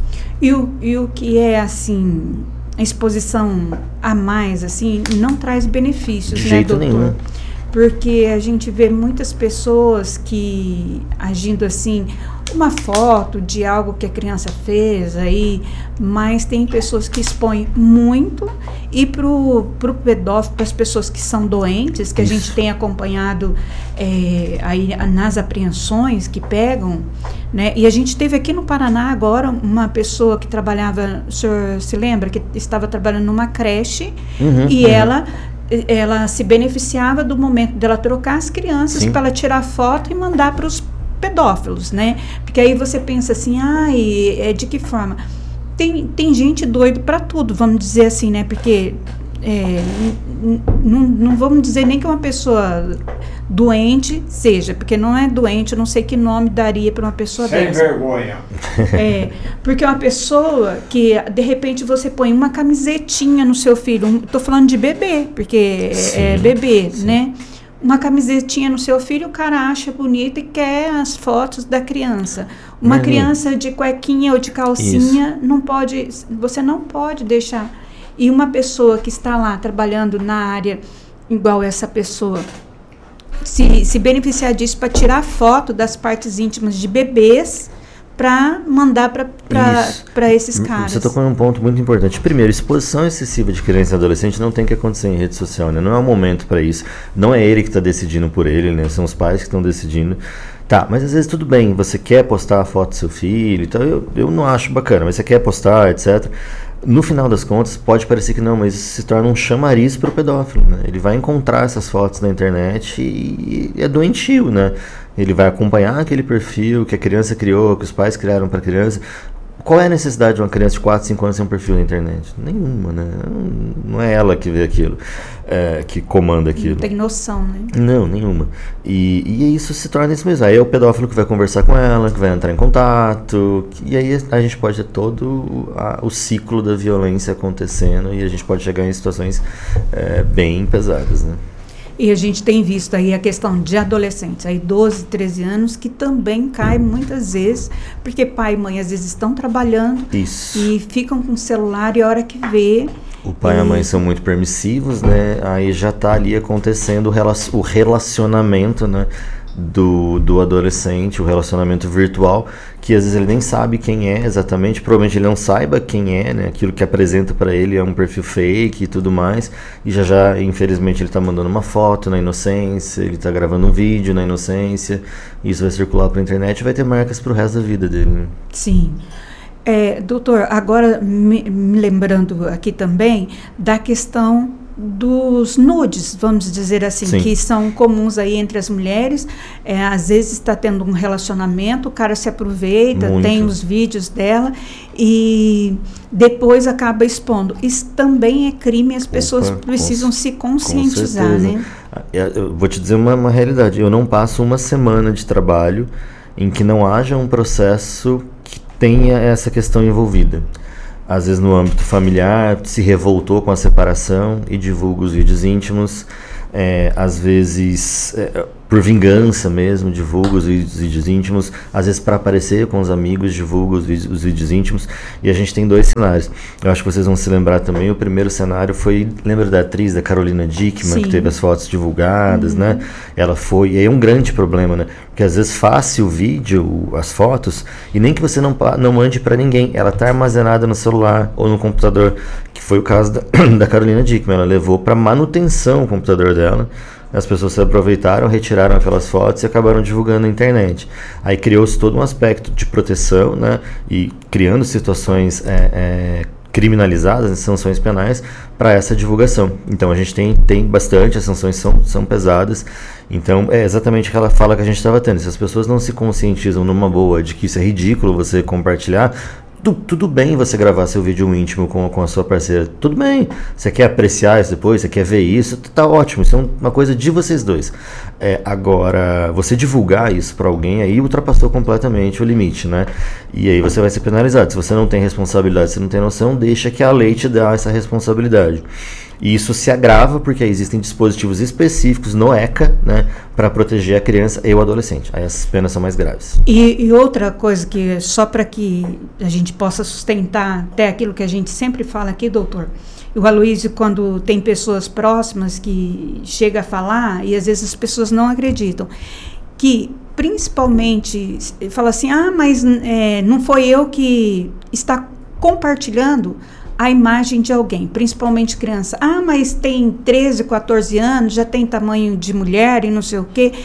E o, e o que é, assim, a exposição a mais, assim, não traz benefícios, de né, jeito doutor? nenhum. Porque a gente vê muitas pessoas que agindo assim, uma foto de algo que a criança fez aí, mas tem pessoas que expõem muito, e pro, pro pedófilo, para as pessoas que são doentes, que Isso. a gente tem acompanhado é, aí nas apreensões que pegam, né? E a gente teve aqui no Paraná agora uma pessoa que trabalhava, o senhor se lembra, que estava trabalhando numa creche, uhum, e uhum. ela... ela se beneficiava do momento dela trocar as crianças para ela tirar foto e mandar para os pedófilos, né? Porque aí você pensa assim, ai, é de que forma? Tem, tem gente doido para tudo, vamos dizer assim, né? Porque é, não, não vamos dizer nem que uma pessoa doente seja, porque não é doente, eu não sei que nome daria para uma pessoa Sem dessa. Sem vergonha. É, porque uma pessoa que, de repente, você põe uma camisetinha no seu filho, um, tô falando de bebê, porque sim, é bebê, sim. né? Uma camisetinha no seu filho, o cara acha bonita e quer as fotos da criança. Uma Marlene. Criança de cuequinha ou de calcinha, Isso. não pode, você não pode deixar. E uma pessoa que está lá trabalhando na área igual essa pessoa, se, se beneficiar disso para tirar foto das partes íntimas de bebês para mandar para esses caras. Você tocou num ponto muito importante. Primeiro, exposição excessiva de criança e adolescente não tem que acontecer em rede social, né? Não é o momento para isso. Não é ele que está decidindo por ele, né? São os pais que estão decidindo. Tá, mas às vezes tudo bem, você quer postar a foto do seu filho, então eu, eu não acho bacana, mas você quer postar, etcétera. No final das contas, pode parecer que não, mas isso se torna um chamariz para o pedófilo, né? Ele vai encontrar essas fotos na internet e, e é doentio, né? Ele vai acompanhar aquele perfil que a criança criou, que os pais criaram para a criança. Qual é a necessidade de uma criança de quatro, cinco anos ter um perfil na internet? Nenhuma, né? Não é ela que vê aquilo, é, que comanda aquilo. Não tem noção, né? Não, nenhuma. E, e isso se torna isso mesmo. Aí é o pedófilo que vai conversar com ela, que vai entrar em contato, e aí a gente pode ter todo a, o ciclo da violência acontecendo e a gente pode chegar em situações é, bem pesadas, né? E a gente tem visto aí a questão de adolescentes, aí doze, treze anos, que também cai muitas vezes, porque pai e mãe às vezes estão trabalhando Isso. e ficam com o celular e a hora que vê... O pai e a mãe são muito permissivos, né? Aí já está ali acontecendo o relacionamento, né? do, do adolescente, o relacionamento virtual, que às vezes ele nem sabe quem é exatamente, provavelmente ele não saiba quem é, né? Aquilo que apresenta para ele é um perfil fake e tudo mais, e já já, infelizmente, ele está mandando uma foto na inocência, ele está gravando um vídeo na inocência, e isso vai circular para a internet e vai ter marcas para o resto da vida dele, né? Sim. É, doutor, agora me, me lembrando aqui também da questão dos nudes, vamos dizer assim, Sim. que são comuns aí entre as mulheres. É, às vezes está tendo um relacionamento, o cara se aproveita, Muito. tem os vídeos dela e depois acaba expondo. Isso também é crime, as pessoas Opa, precisam com, se conscientizar, com né? Eu vou te dizer uma, uma realidade, eu não passo uma semana de trabalho em que não haja um processo que tenha essa questão envolvida. Às vezes no âmbito familiar, se revoltou com a separação e divulga os vídeos íntimos. É, às vezes, é, por vingança mesmo, divulga os vídeos, vídeos íntimos. Às vezes, para aparecer com os amigos, divulga os vídeos, os vídeos íntimos. E a gente tem dois cenários. Eu acho que vocês vão se lembrar também. O primeiro cenário foi, lembra da atriz, da Carolina Dickman, Sim. que teve as fotos divulgadas, uhum. né? Ela foi, e aí é um grande problema, né? Porque às vezes faz-se o vídeo, as fotos, e nem que você não, não mande para ninguém. Ela está armazenada no celular ou no computador, que foi o caso da, da Carolina Dickman. Ela levou para manutenção o computador dela. As pessoas se aproveitaram, retiraram aquelas fotos e acabaram divulgando na internet. Aí criou-se todo um aspecto de proteção, né? E criando situações é, é, criminalizadas, sanções penais para essa divulgação. Então a gente tem, tem bastante, as sanções são, são pesadas. Então é exatamente aquela fala que a gente estava tendo. Se as pessoas não se conscientizam numa boa de que isso é ridículo você compartilhar, Tu, tudo bem você gravar seu vídeo íntimo com, com a sua parceira, tudo bem, você quer apreciar isso depois, você quer ver isso, tá ótimo, isso é uma coisa de vocês dois. É, agora, você divulgar isso para alguém, aí ultrapassou completamente o limite, né? E aí você vai ser penalizado. Se você não tem responsabilidade, se não tem noção, deixa que a lei te dá essa responsabilidade. E isso se agrava porque existem dispositivos específicos no ECA, né, para proteger a criança e o adolescente. Aí as penas são mais graves. E, e outra coisa que só para que a gente possa sustentar até aquilo que a gente sempre fala aqui, doutor, o Aloysio, quando tem pessoas próximas que chega a falar, e às vezes as pessoas não acreditam, que principalmente fala assim, ah, mas é, não foi eu que está compartilhando a imagem de alguém, principalmente criança. Ah, mas tem treze, quatorze anos, já tem tamanho de mulher e não sei o quê.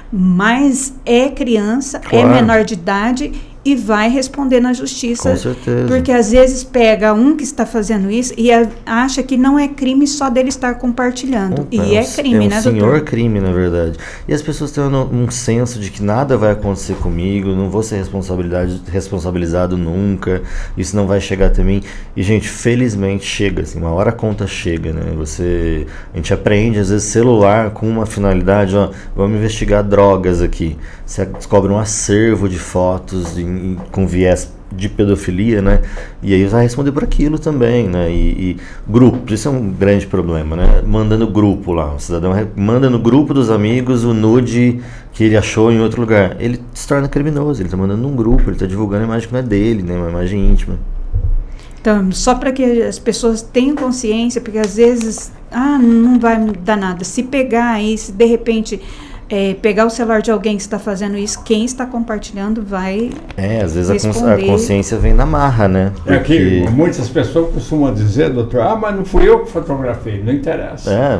Mas é criança, claro. É menor de idade e vai responder na justiça. Com certeza. Porque às vezes pega um que está fazendo isso e a, acha que não é crime só dele estar compartilhando. Opa, e é crime, é um né, senhor doutor? crime, na verdade. E as pessoas têm um, um senso de que nada vai acontecer comigo, não vou ser responsabilidade, responsabilizado nunca, isso não vai chegar até mim. E, gente, felizmente chega, assim, uma hora a conta chega, né? Você, a gente aprende, às vezes, celular com uma finalidade, ó, vamos investigar drogas aqui. Você descobre um acervo de fotos em, em, com viés de pedofilia, né? E aí vai responder por aquilo também, né? E, e grupos, isso é um grande problema, né? Manda no grupo lá, o cidadão manda no grupo dos amigos o nude que ele achou em outro lugar. Ele se torna criminoso, ele está mandando num grupo, ele está divulgando a imagem que não é dele, né? Uma imagem íntima. Então, só para que as pessoas tenham consciência, porque às vezes, ah, não vai dar nada. Se pegar aí, se de repente é, pegar o celular de alguém que está fazendo isso, quem está compartilhando vai É, às vezes a, cons- responder. a consciência vem na marra, né? É que Porque- muitas pessoas costumam dizer, doutor, ah, mas não fui eu que fotografei, não interessa. É,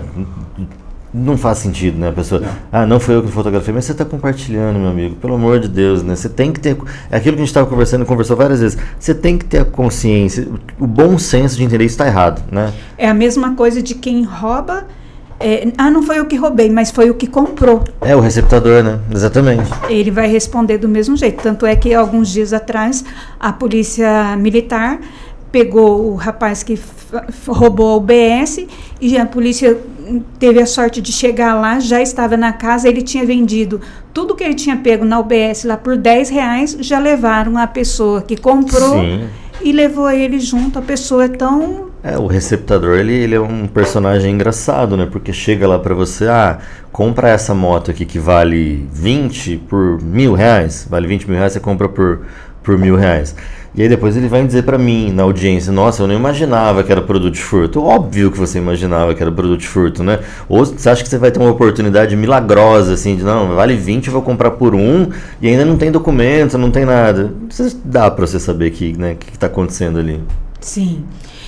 não faz sentido, né? A pessoa, Não. ah, não foi eu que fotografei, mas você está compartilhando, meu amigo, pelo amor de Deus, né? Você tem que ter, é aquilo que a gente estava conversando, conversou várias vezes, você tem que ter a consciência, o bom senso de entender isso está errado, né? É a mesma coisa de quem rouba. É, ah, não foi eu que roubei, mas foi o que comprou. É o receptador, né? Exatamente. Ele vai responder do mesmo jeito. Tanto é que alguns dias atrás a polícia militar pegou o rapaz que f- f- roubou o B S e a polícia teve a sorte de chegar lá, já estava na casa, ele tinha vendido tudo que ele tinha pego na U B S lá por dez reais, já levaram a pessoa que comprou Sim. e levou ele junto. A pessoa é tão... É, o receptador, ele, ele é um personagem engraçado, né? Porque chega lá pra você, ah, compra essa moto aqui que vale vinte por mil reais, vale vinte mil reais, você compra por, por mil reais. E aí depois ele vai dizer pra mim, na audiência, nossa, eu não imaginava que era produto de furto. Óbvio que você imaginava que era produto de furto, né? Ou você acha que você vai ter uma oportunidade milagrosa, assim, de não, vale vinte, eu vou comprar por um, e ainda não tem documento, não tem nada. Dá pra você saber que, né, o que, que tá acontecendo ali. Sim.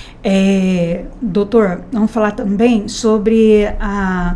É, doutor, vamos falar também sobre a...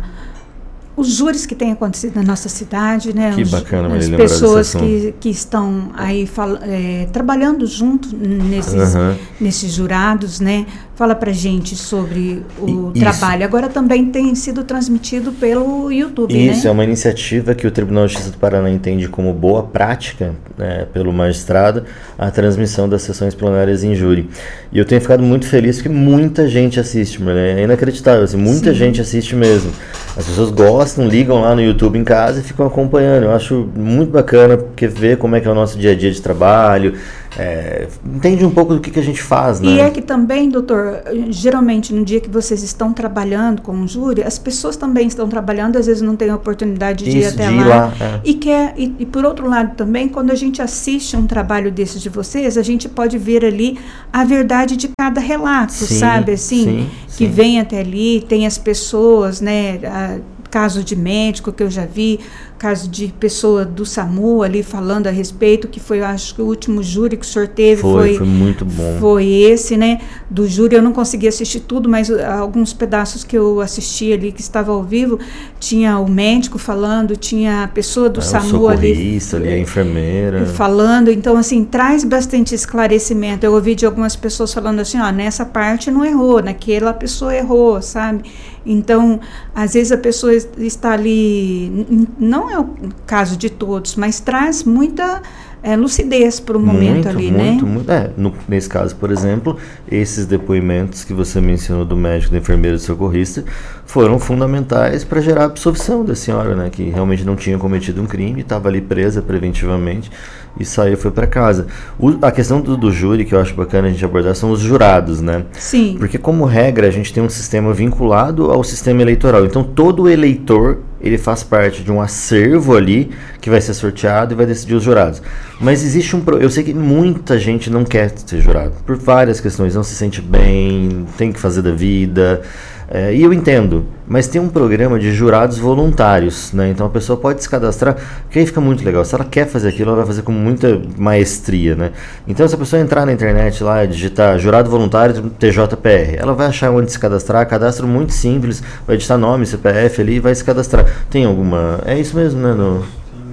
os júris que têm acontecido na nossa cidade, né? Que os, bacana, as Marília, pessoas que, que estão aí fal, é, trabalhando junto nesses, uhum. nesses jurados, né? Fala pra gente sobre o Isso. trabalho. Agora também tem sido transmitido pelo YouTube, Isso, né? é uma iniciativa que o Tribunal de Justiça do Paraná entende como boa prática, né, pelo magistrado, a transmissão das sessões plenárias em júri. E eu tenho ficado muito feliz porque muita gente assiste, né? É inacreditável, assim, muita Sim. gente assiste mesmo. As pessoas gostam, ligam lá no YouTube em casa e ficam acompanhando. Eu acho muito bacana, porque vê como é que é o nosso dia a dia de trabalho, é, entende um pouco do que, que a gente faz, né? E é que também, doutor, geralmente no dia que vocês estão trabalhando com o júri, as pessoas também estão trabalhando, às vezes não têm a oportunidade de Isso, ir até de ir lá. lá, é. E, quer, e, e por outro lado também, quando a gente assiste um trabalho desses de vocês, a gente pode ver ali a verdade de cada relato, Sim, sabe? Assim, sim, que sim. vem até ali, tem as pessoas, né? A, caso de médico que eu já vi, caso de pessoa do SAMU ali falando a respeito, que foi, eu acho que o último júri que o senhor teve Foi, foi, foi muito bom. Foi esse, né, do júri. Eu não consegui assistir tudo, mas uh, alguns pedaços que eu assisti ali, que estava ao vivo, tinha o médico falando, tinha a pessoa do É, SAMU o ali, socorrista ali, a enfermeira. falando. Então, assim, traz bastante esclarecimento. Eu ouvi de algumas pessoas falando assim, ó, nessa parte não errou, naquela a pessoa errou, sabe? Então, às vezes a pessoa está ali, não é o caso de todos, mas traz muita é, lucidez para o momento muito, ali, muito, né? muito, é, no, nesse caso, por exemplo, esses depoimentos que você mencionou do médico, da enfermeira e do socorrista foram fundamentais para gerar a absolvição da senhora, né, que realmente não tinha cometido um crime, estava ali presa preventivamente e saiu, foi para casa. O, a questão do, do júri, que eu acho bacana a gente abordar, são os jurados, né? Sim. Porque, como regra, a gente tem um sistema vinculado ao sistema eleitoral. Então, todo eleitor, ele faz parte de um acervo ali que vai ser sorteado e vai decidir os jurados. Mas existe um... Eu sei que muita gente não quer ser jurado, por várias questões. Não se sente bem, tem que fazer da vida... É, e eu entendo, mas tem um programa de jurados voluntários, né? Então a pessoa pode se cadastrar, que aí fica muito legal. Se ela quer fazer aquilo, ela vai fazer com muita maestria, né? Então, se a pessoa entrar na internet lá e digitar jurado voluntário T J P R, ela vai achar onde se cadastrar, cadastro muito simples, vai digitar nome, C P F ali e vai se cadastrar. Tem alguma... É isso mesmo, né? No...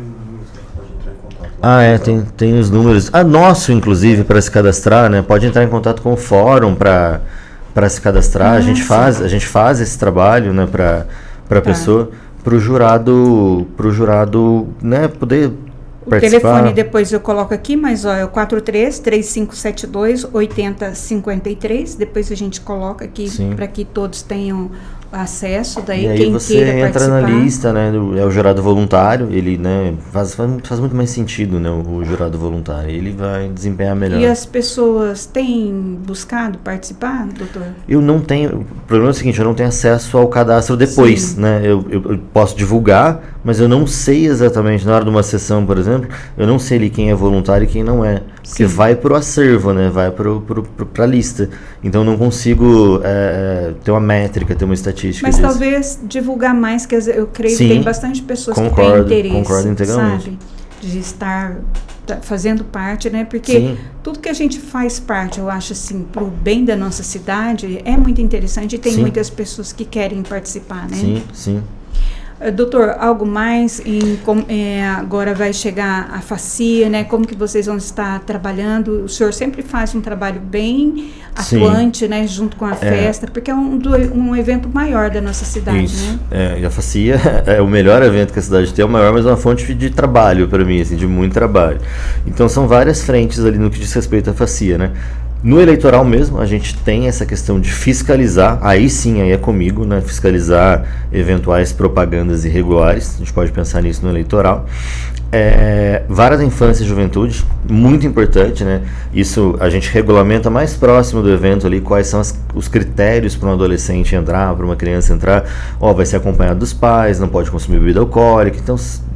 Ah, é, tem, tem os números. Ah, nosso, inclusive, para se cadastrar, né? Pode entrar em contato com o fórum para... para se cadastrar, ah, a gente faz, a gente faz esse trabalho, né, para para a tá. pessoa, para o jurado, para o jurado, né, poder o participar. O telefone depois eu coloco aqui, mas ó, é o quatro três, três cinco sete dois, oito zero cinco três, depois a gente coloca aqui para que todos tenham acesso, daí e aí quem você queira entra participar. na lista, né, do, é o jurado voluntário, ele, né, faz, faz, faz muito mais sentido, né, o, o jurado voluntário, ele vai desempenhar melhor. E as pessoas têm buscado participar, doutor? Eu não tenho, o problema é o seguinte, eu não tenho acesso ao cadastro depois, Sim. né, eu, eu, eu posso divulgar, mas eu não sei exatamente, na hora de uma sessão, por exemplo, eu não sei ali quem é voluntário e quem não é, porque Sim. vai pro acervo, né, vai pro, pro, pro, pra lista, então eu não consigo é, ter uma métrica, ter uma estatística. Mas disso. Talvez divulgar mais, que eu creio Sim, que tem bastante pessoas concordo, que têm interesse, concordo integralmente. sabe, de estar fazendo parte, né? Porque Sim. tudo que a gente faz parte, eu acho assim, pro bem da nossa cidade, é muito interessante e tem sim. muitas pessoas que querem participar, né? Sim, sim. Doutor, algo mais? Em, com, é, agora vai chegar a FACIA, né? Como que vocês vão estar trabalhando? O senhor sempre faz um trabalho bem atuante, Sim. né? Junto com a festa, é. porque é um, um evento maior da nossa cidade, Isso. né? É, e a FACIA é o melhor evento que a cidade tem, é o maior, mas é uma fonte de trabalho para mim, assim, de muito trabalho. Então são várias frentes ali no que diz respeito à FACIA, né? No eleitoral mesmo, a gente tem essa questão de fiscalizar, aí sim, aí é comigo, né, fiscalizar eventuais propagandas irregulares, a gente pode pensar nisso no eleitoral. É, vara da infância e juventude, muito importante, né, isso a gente regulamenta mais próximo do evento ali, quais são as, os critérios para um adolescente entrar, para uma criança entrar, ó, vai ser acompanhado dos pais, não pode consumir bebida alcoólica, então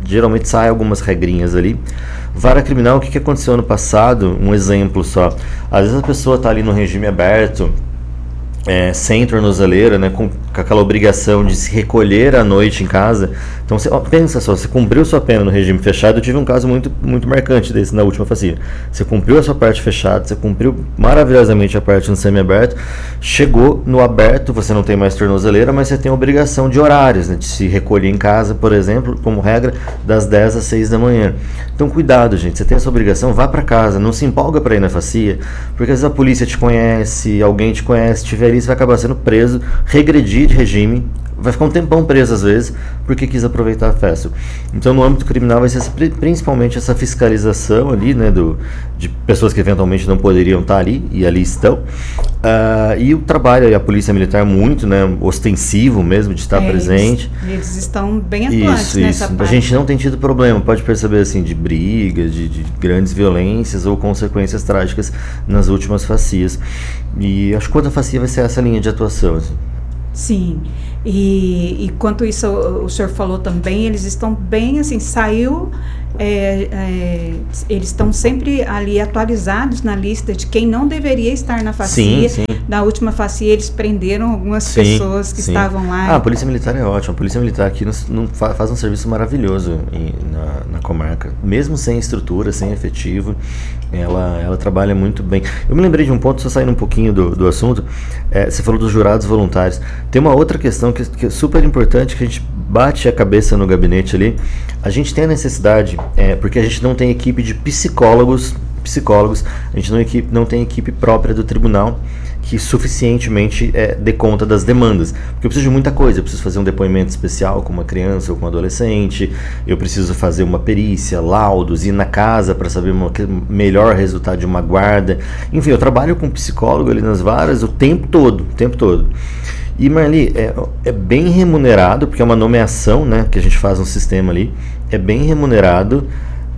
geralmente saem algumas regrinhas ali. Vara criminal, o que, que aconteceu ano passado? Um exemplo só. Às vezes a pessoa está ali no regime aberto, É, sem tornozeleira, né, com, com aquela obrigação de se recolher à noite em casa. Então, você, ó, pensa só, você cumpriu sua pena no regime fechado. Eu tive um caso muito, muito marcante desse na última facia. Você cumpriu a sua parte fechada, você cumpriu maravilhosamente a parte no semi-aberto, chegou no aberto, você não tem mais tornozeleira, mas você tem a obrigação de horários, né, de se recolher em casa, por exemplo, como regra, das dez às seis da manhã. Então, cuidado, gente, você tem essa obrigação, vá para casa, não se empolga para ir na facia, porque às vezes a polícia te conhece, alguém te conhece, tiver você vai acabar sendo preso, regredir de regime, vai ficar um tempão preso às vezes, porque quis aproveitar a festa. Então, no âmbito criminal, vai ser principalmente essa fiscalização ali, né, do, de pessoas que eventualmente não poderiam estar ali, e ali estão, uh, e o trabalho, e a polícia militar muito, né, ostensivo mesmo, de estar é, presente. Eles, eles estão bem atuantes isso, nessa isso. parte. A gente não tem tido problema, pode perceber, assim, de brigas, de, de grandes violências ou consequências trágicas nas últimas facias. E acho que quando a facia vai ser essa linha de atuação, assim. Sim, e, e quanto isso o, o senhor falou também, eles estão bem, assim, saiu, é, é, eles estão sempre ali atualizados na lista de quem não deveria estar na facia. Sim, sim. Na última facia eles prenderam algumas sim, pessoas que sim. estavam lá. Ah, a Polícia Militar é ótima, a Polícia Militar aqui nos, não, faz um serviço maravilhoso em, na, na comarca, mesmo sem estrutura, sem efetivo, ela, ela trabalha muito bem. Eu me lembrei de um ponto, só saindo um pouquinho do, do assunto, é, você falou dos jurados voluntários. Tem uma outra questão que, que é super importante, que a gente bate a cabeça no gabinete ali. A gente tem a necessidade, é, porque a gente não tem equipe de psicólogos, psicólogos, a gente não, equipe, não tem equipe própria do tribunal que suficientemente é, dê conta das demandas. Porque eu preciso de muita coisa, eu preciso fazer um depoimento especial com uma criança ou com um adolescente, eu preciso fazer uma perícia, laudos, ir na casa para saber o melhor resultado de uma guarda. Enfim, eu trabalho com um psicólogo ali nas varas o tempo todo, o tempo todo. E, Marli, é, é bem remunerado, porque é uma nomeação, né, que a gente faz um sistema ali, é bem remunerado.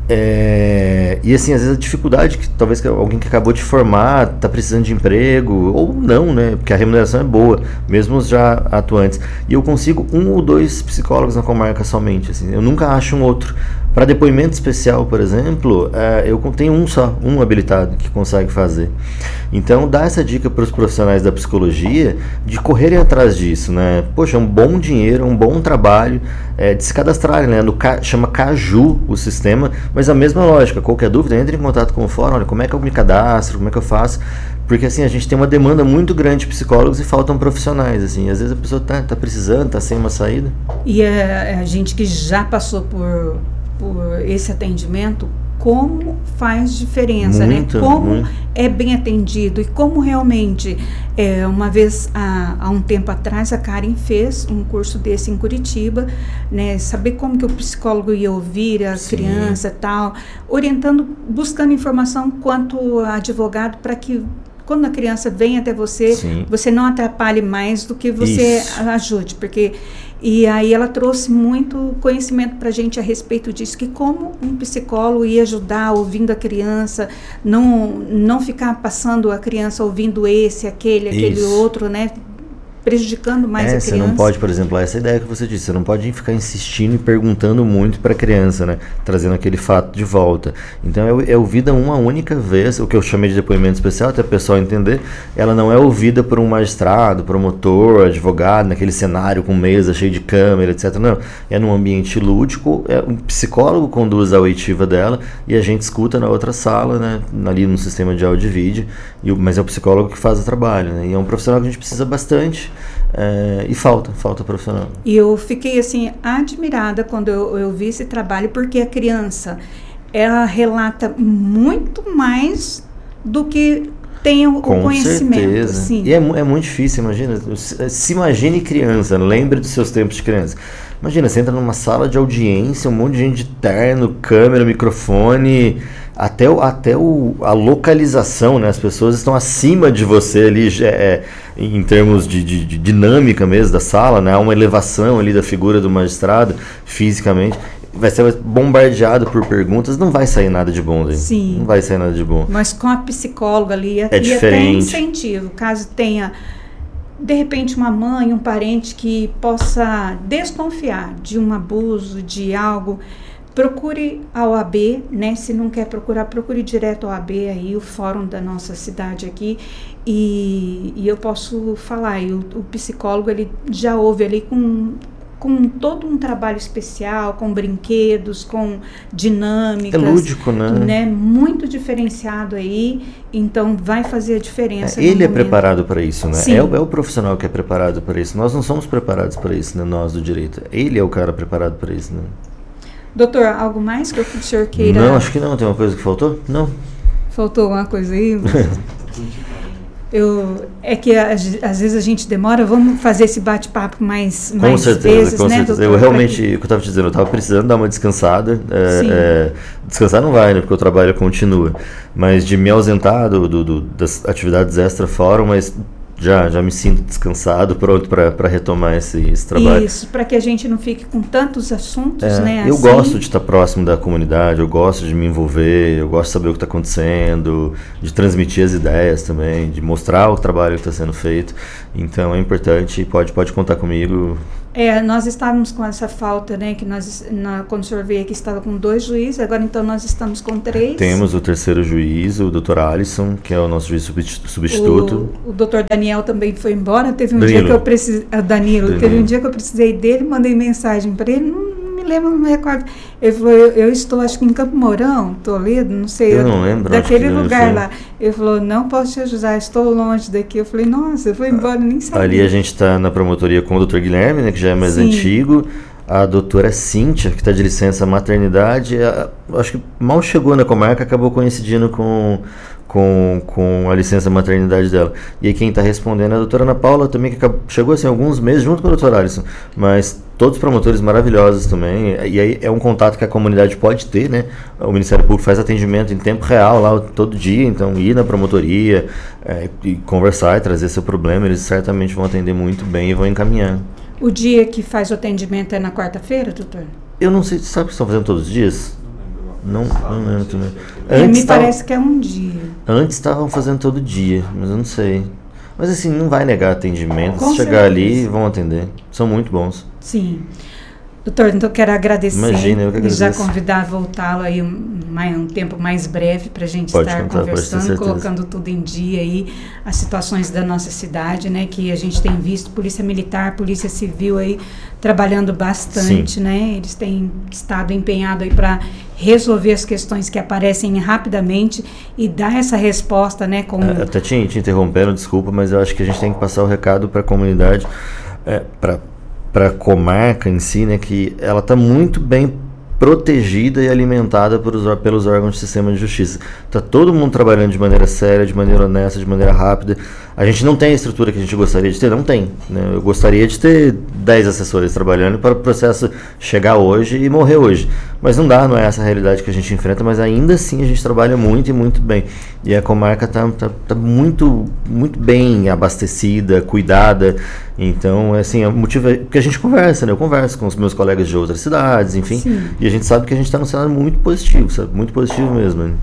É, e assim, às vezes a dificuldade que talvez que alguém que acabou de formar está precisando de emprego, ou não, né? Porque a remuneração é boa, mesmo os já atuantes. E eu consigo um ou dois psicólogos na comarca somente, assim, eu nunca acho um outro. Para depoimento especial, por exemplo, é, eu tenho um só, um habilitado que consegue fazer. Então, dá essa dica para os profissionais da psicologia de correrem atrás disso, né? Poxa, é um bom dinheiro, um bom trabalho, é, de se cadastrarem, né? No, chama Caju o sistema, mas a mesma lógica. Qualquer dúvida, entre em contato com o fórum, olha, como é que eu me cadastro, como é que eu faço? Porque assim, a gente tem uma demanda muito grande de psicólogos e faltam profissionais, assim. Às vezes a pessoa está tá precisando, está sem uma saída. E a, a gente que já passou por... por esse atendimento, como faz diferença, muito, né? Como muito. É bem atendido e como realmente, é, uma vez há, há um tempo atrás a Karen fez um curso desse em Curitiba, né? Saber como que o psicólogo ia ouvir a Sim. criança e tal, orientando, buscando informação quanto advogado para que quando a criança vem até você, Sim. você não atrapalhe mais do que você Isso. ajude, porque... E aí ela trouxe muito conhecimento para a gente a respeito disso, que como um psicólogo ia ajudar ouvindo a criança, não, não ficar passando a criança ouvindo esse, aquele, aquele Isso. outro, né? Prejudicando mais é, a criança. Você não pode, por exemplo, essa ideia que você disse, você não pode ficar insistindo e perguntando muito para a criança, né? Trazendo aquele fato de volta. Então é, é ouvida uma única vez, o que eu chamei de depoimento especial, até o pessoal entender, ela não é ouvida por um magistrado, promotor, advogado, naquele cenário com mesa cheio de câmera, etcétera. Não, é num ambiente lúdico, é, um psicólogo conduz a oitiva dela e a gente escuta na outra sala, né? Ali no sistema de áudio e vídeo, e, mas é o psicólogo que faz o trabalho, né? E é um profissional que a gente precisa bastante. É, e falta, falta profissional. E eu fiquei assim admirada quando eu, eu vi esse trabalho, porque a criança, ela relata muito mais do que tem o, Com o conhecimento. Certeza. Assim. E é, é muito difícil, imagina, se imagine criança, lembre dos seus tempos de criança. Imagina, você entra numa sala de audiência, um monte de gente de terno, câmera, microfone, até, o, até o, a localização, né? As pessoas estão acima de você ali, é, em termos de, de, de dinâmica mesmo da sala, né? Há uma elevação ali da figura do magistrado, fisicamente. Vai ser bombardeado por perguntas, não vai sair nada de bom daí. Sim. Não vai sair nada de bom. Mas com a psicóloga ali, é ia ter incentivo, caso tenha... de repente uma mãe, um parente que possa desconfiar de um abuso, de algo, procure a O A B, né? Se não quer procurar, procure direto a O A B, aí, o fórum da nossa cidade aqui, e, e eu posso falar, e o, o psicólogo ele já ouve ali com, com todo um trabalho especial, com brinquedos, com dinâmicas. É lúdico, né? né? Muito diferenciado aí, então vai fazer a diferença. É, ele é momento. preparado para isso, né? Sim. É o, é o profissional que é preparado para isso. Nós não somos preparados para isso, né? Nós do direito. Ele é o cara preparado para isso, né? Doutor, algo mais que o senhor queira? Não, acho que não. Tem uma coisa que faltou? Não. Faltou alguma coisa aí? Eu, é que às, às vezes a gente demora, vamos fazer esse bate-papo mais, Com mais certeza, vezes, com né, certeza. doutor? Eu realmente, o que eu estava te dizendo, eu estava precisando dar uma descansada. É, Sim. é, descansar não vai, né? Porque o trabalho continua. Mas de me ausentar do, do, do, das atividades extra-fórum, mas já, já me sinto descansado, pronto para retomar esse, esse trabalho. Isso, para que a gente não fique com tantos assuntos, É, né? eu assim. gosto de estar próximo da comunidade, eu gosto de me envolver, eu gosto de saber o que está acontecendo, de transmitir as ideias também, de mostrar o trabalho que está sendo feito. Então é importante, pode, pode contar comigo. É, nós estávamos com essa falta, né? Que nós, na, quando o senhor veio aqui, estava com dois juízes, agora então nós estamos com três. Temos o terceiro juiz, o doutor Alisson, que é o nosso juiz substituto. O, o doutor Daniel também foi embora. Teve um Danilo. dia que eu precisei. Danilo, Danilo. teve um dia que eu precisei dele, mandei mensagem para ele, não, não me lembro, não me recordo. Ele falou, eu, eu estou acho que em Campo Mourão, Toledo, não sei. Eu não lembro, daquele acho que lugar foi. lá. Ele falou, não posso te ajudar, estou longe daqui. Eu falei, nossa, eu fui embora, nem sabia. Ali a gente está na promotoria com o doutor Guilherme, né, que já é mais Sim. antigo. A doutora Cíntia, que está de licença maternidade, a, acho que mal chegou na comarca, acabou coincidindo com, com, com a licença maternidade dela. E aí quem está respondendo é a doutora Ana Paula também, que acabou, chegou assim alguns meses junto com o doutor Alisson, mas todos promotores maravilhosos também. E aí é um contato que a comunidade pode ter, né? O Ministério Público faz atendimento em tempo real lá todo dia, então ir na promotoria é, e conversar e trazer seu problema, eles certamente vão atender muito bem e vão encaminhar. O dia que faz o atendimento é na quarta-feira, doutor? Eu não sei, sabe o que estão fazendo todos os dias? Não, não lembro também. É, Antes me tavam- parece que é um dia. Antes estavam fazendo todo dia, mas eu não sei. Mas assim, não vai negar atendimento. Com Se chegar certeza. ali, vão atender. São muito bons. Sim. Doutor, então eu quero agradecer Imagina, eu que e já agradeço. convidar a voltá-lo aí um, mais, um tempo mais breve para a gente Pode estar contar, pode ter conversando, certeza. colocando tudo em dia aí, as situações da nossa cidade, né, que a gente tem visto, Polícia Militar, Polícia Civil aí trabalhando bastante, Sim. né, eles têm estado empenhados aí para resolver as questões que aparecem rapidamente e dar essa resposta, né, com... É, até te, te interrompendo, desculpa, mas eu acho que a gente tem que passar o recado para a comunidade, é, para para a comarca em si, né, que ela está muito bem protegida e alimentada pelos, pelos órgãos do sistema de justiça. Está todo mundo trabalhando de maneira séria, de maneira honesta, de maneira rápida. A gente não tem a estrutura que a gente gostaria de ter, não tem. Né? Eu gostaria de ter dez assessores trabalhando para o processo chegar hoje e morrer hoje. Mas não dá, não é essa a realidade que a gente enfrenta, mas ainda assim a gente trabalha muito e muito bem. E a comarca está tá, tá muito, muito bem abastecida, cuidada. Então, assim, o motivo é que a gente conversa, né? Eu converso com os meus colegas de outras cidades, enfim. Sim. E a gente sabe que a gente está num cenário muito positivo, sabe? Muito positivo mesmo. Né?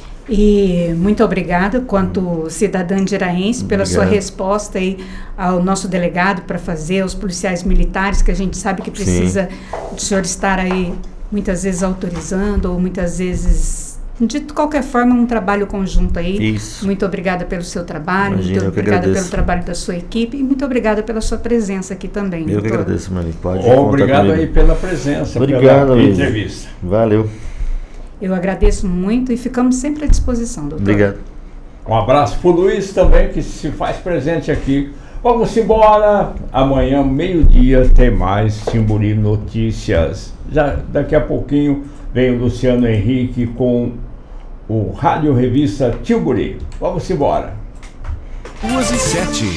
E muito obrigada, quanto cidadã andiraense, pela Obrigado. sua resposta aí ao nosso delegado para fazer, aos policiais militares, que a gente sabe que precisa do senhor estar aí muitas vezes autorizando, ou muitas vezes, de qualquer forma, um trabalho conjunto aí. Isso. Muito obrigada pelo seu trabalho, Imagina, muito eu que obrigada agradeço. pelo trabalho da sua equipe e muito obrigada pela sua presença aqui também. Eu que doutor. agradeço, Malik. Pode contar Obrigado comigo. aí pela presença, Obrigado, pela amigo. entrevista. Valeu. Eu agradeço muito e ficamos sempre à disposição, doutor. Obrigado. Um abraço para o Luiz também, que se faz presente aqui. Vamos embora. Amanhã, meio-dia, tem mais Timburi Notícias. Já daqui a pouquinho vem o Luciano Henrique com o Rádio Revista Timburi. Vamos embora. Duas e sete.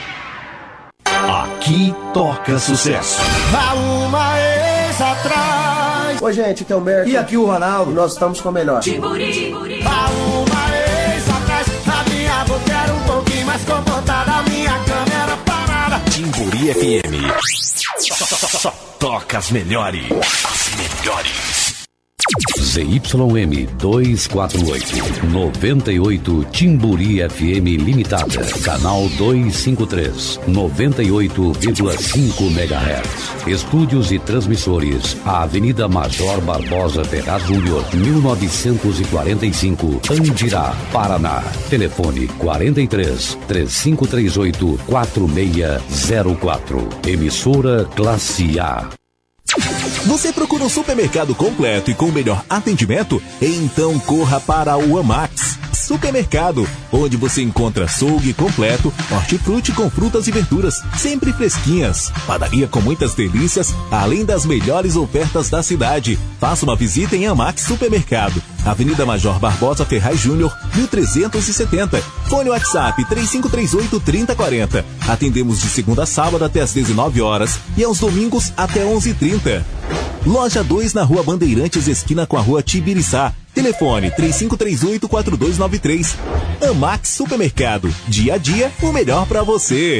Aqui toca sucesso. Há uma ex atrás. Oi, gente, aqui é o Merck. E aqui o Ronaldo. Nós estamos com a melhor. Timburi. Há uma ex atrás. A minha boca era um pouquinho mais comportada. A minha cama era parada. Timburi F M. Só, só, só, só toca as melhores. As melhores. Z Y M duzentos e quarenta e oito, noventa e oito Timburi F M Limitada, canal duzentos e cinquenta e três, noventa e oito vírgula cinco megahertz. Estúdios e transmissores, a Avenida Major Barbosa Ferraz Júnior, mil novecentos e quarenta e cinco, Andirá, Paraná. Telefone quarenta e três, três cinco três oito, quatro seis zero quatro. Emissora Classe A. Você procura um supermercado completo e com o melhor atendimento? Então corra para o Amax Supermercado, onde você encontra açougue completo, hortifruti com frutas e verduras, sempre fresquinhas, padaria com muitas delícias, além das melhores ofertas da cidade. Faça uma visita em Amax Supermercado, Avenida Major Barbosa Ferraz Júnior, mil trezentos e setenta. Fone WhatsApp três cinco três oito, três zero quatro zero. Atendemos de segunda a sábado até às dezenove horas e aos domingos até onze e trinta. Loja dois na Rua Bandeirantes, esquina com a Rua Tibiriçá. Telefone três cinco três oito, quatro dois nove três. Amax Supermercado. Dia a dia, o melhor para você.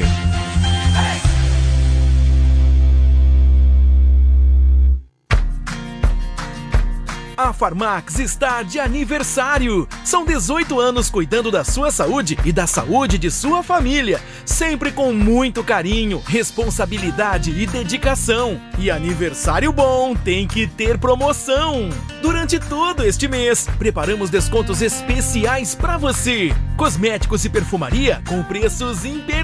A Farmax está de aniversário. São dezoito anos cuidando da sua saúde e da saúde de sua família. Sempre com muito carinho, responsabilidade e dedicação. E aniversário bom tem que ter promoção. Durante todo este mês, preparamos descontos especiais para você. Cosméticos e perfumaria com preços imperdíveis.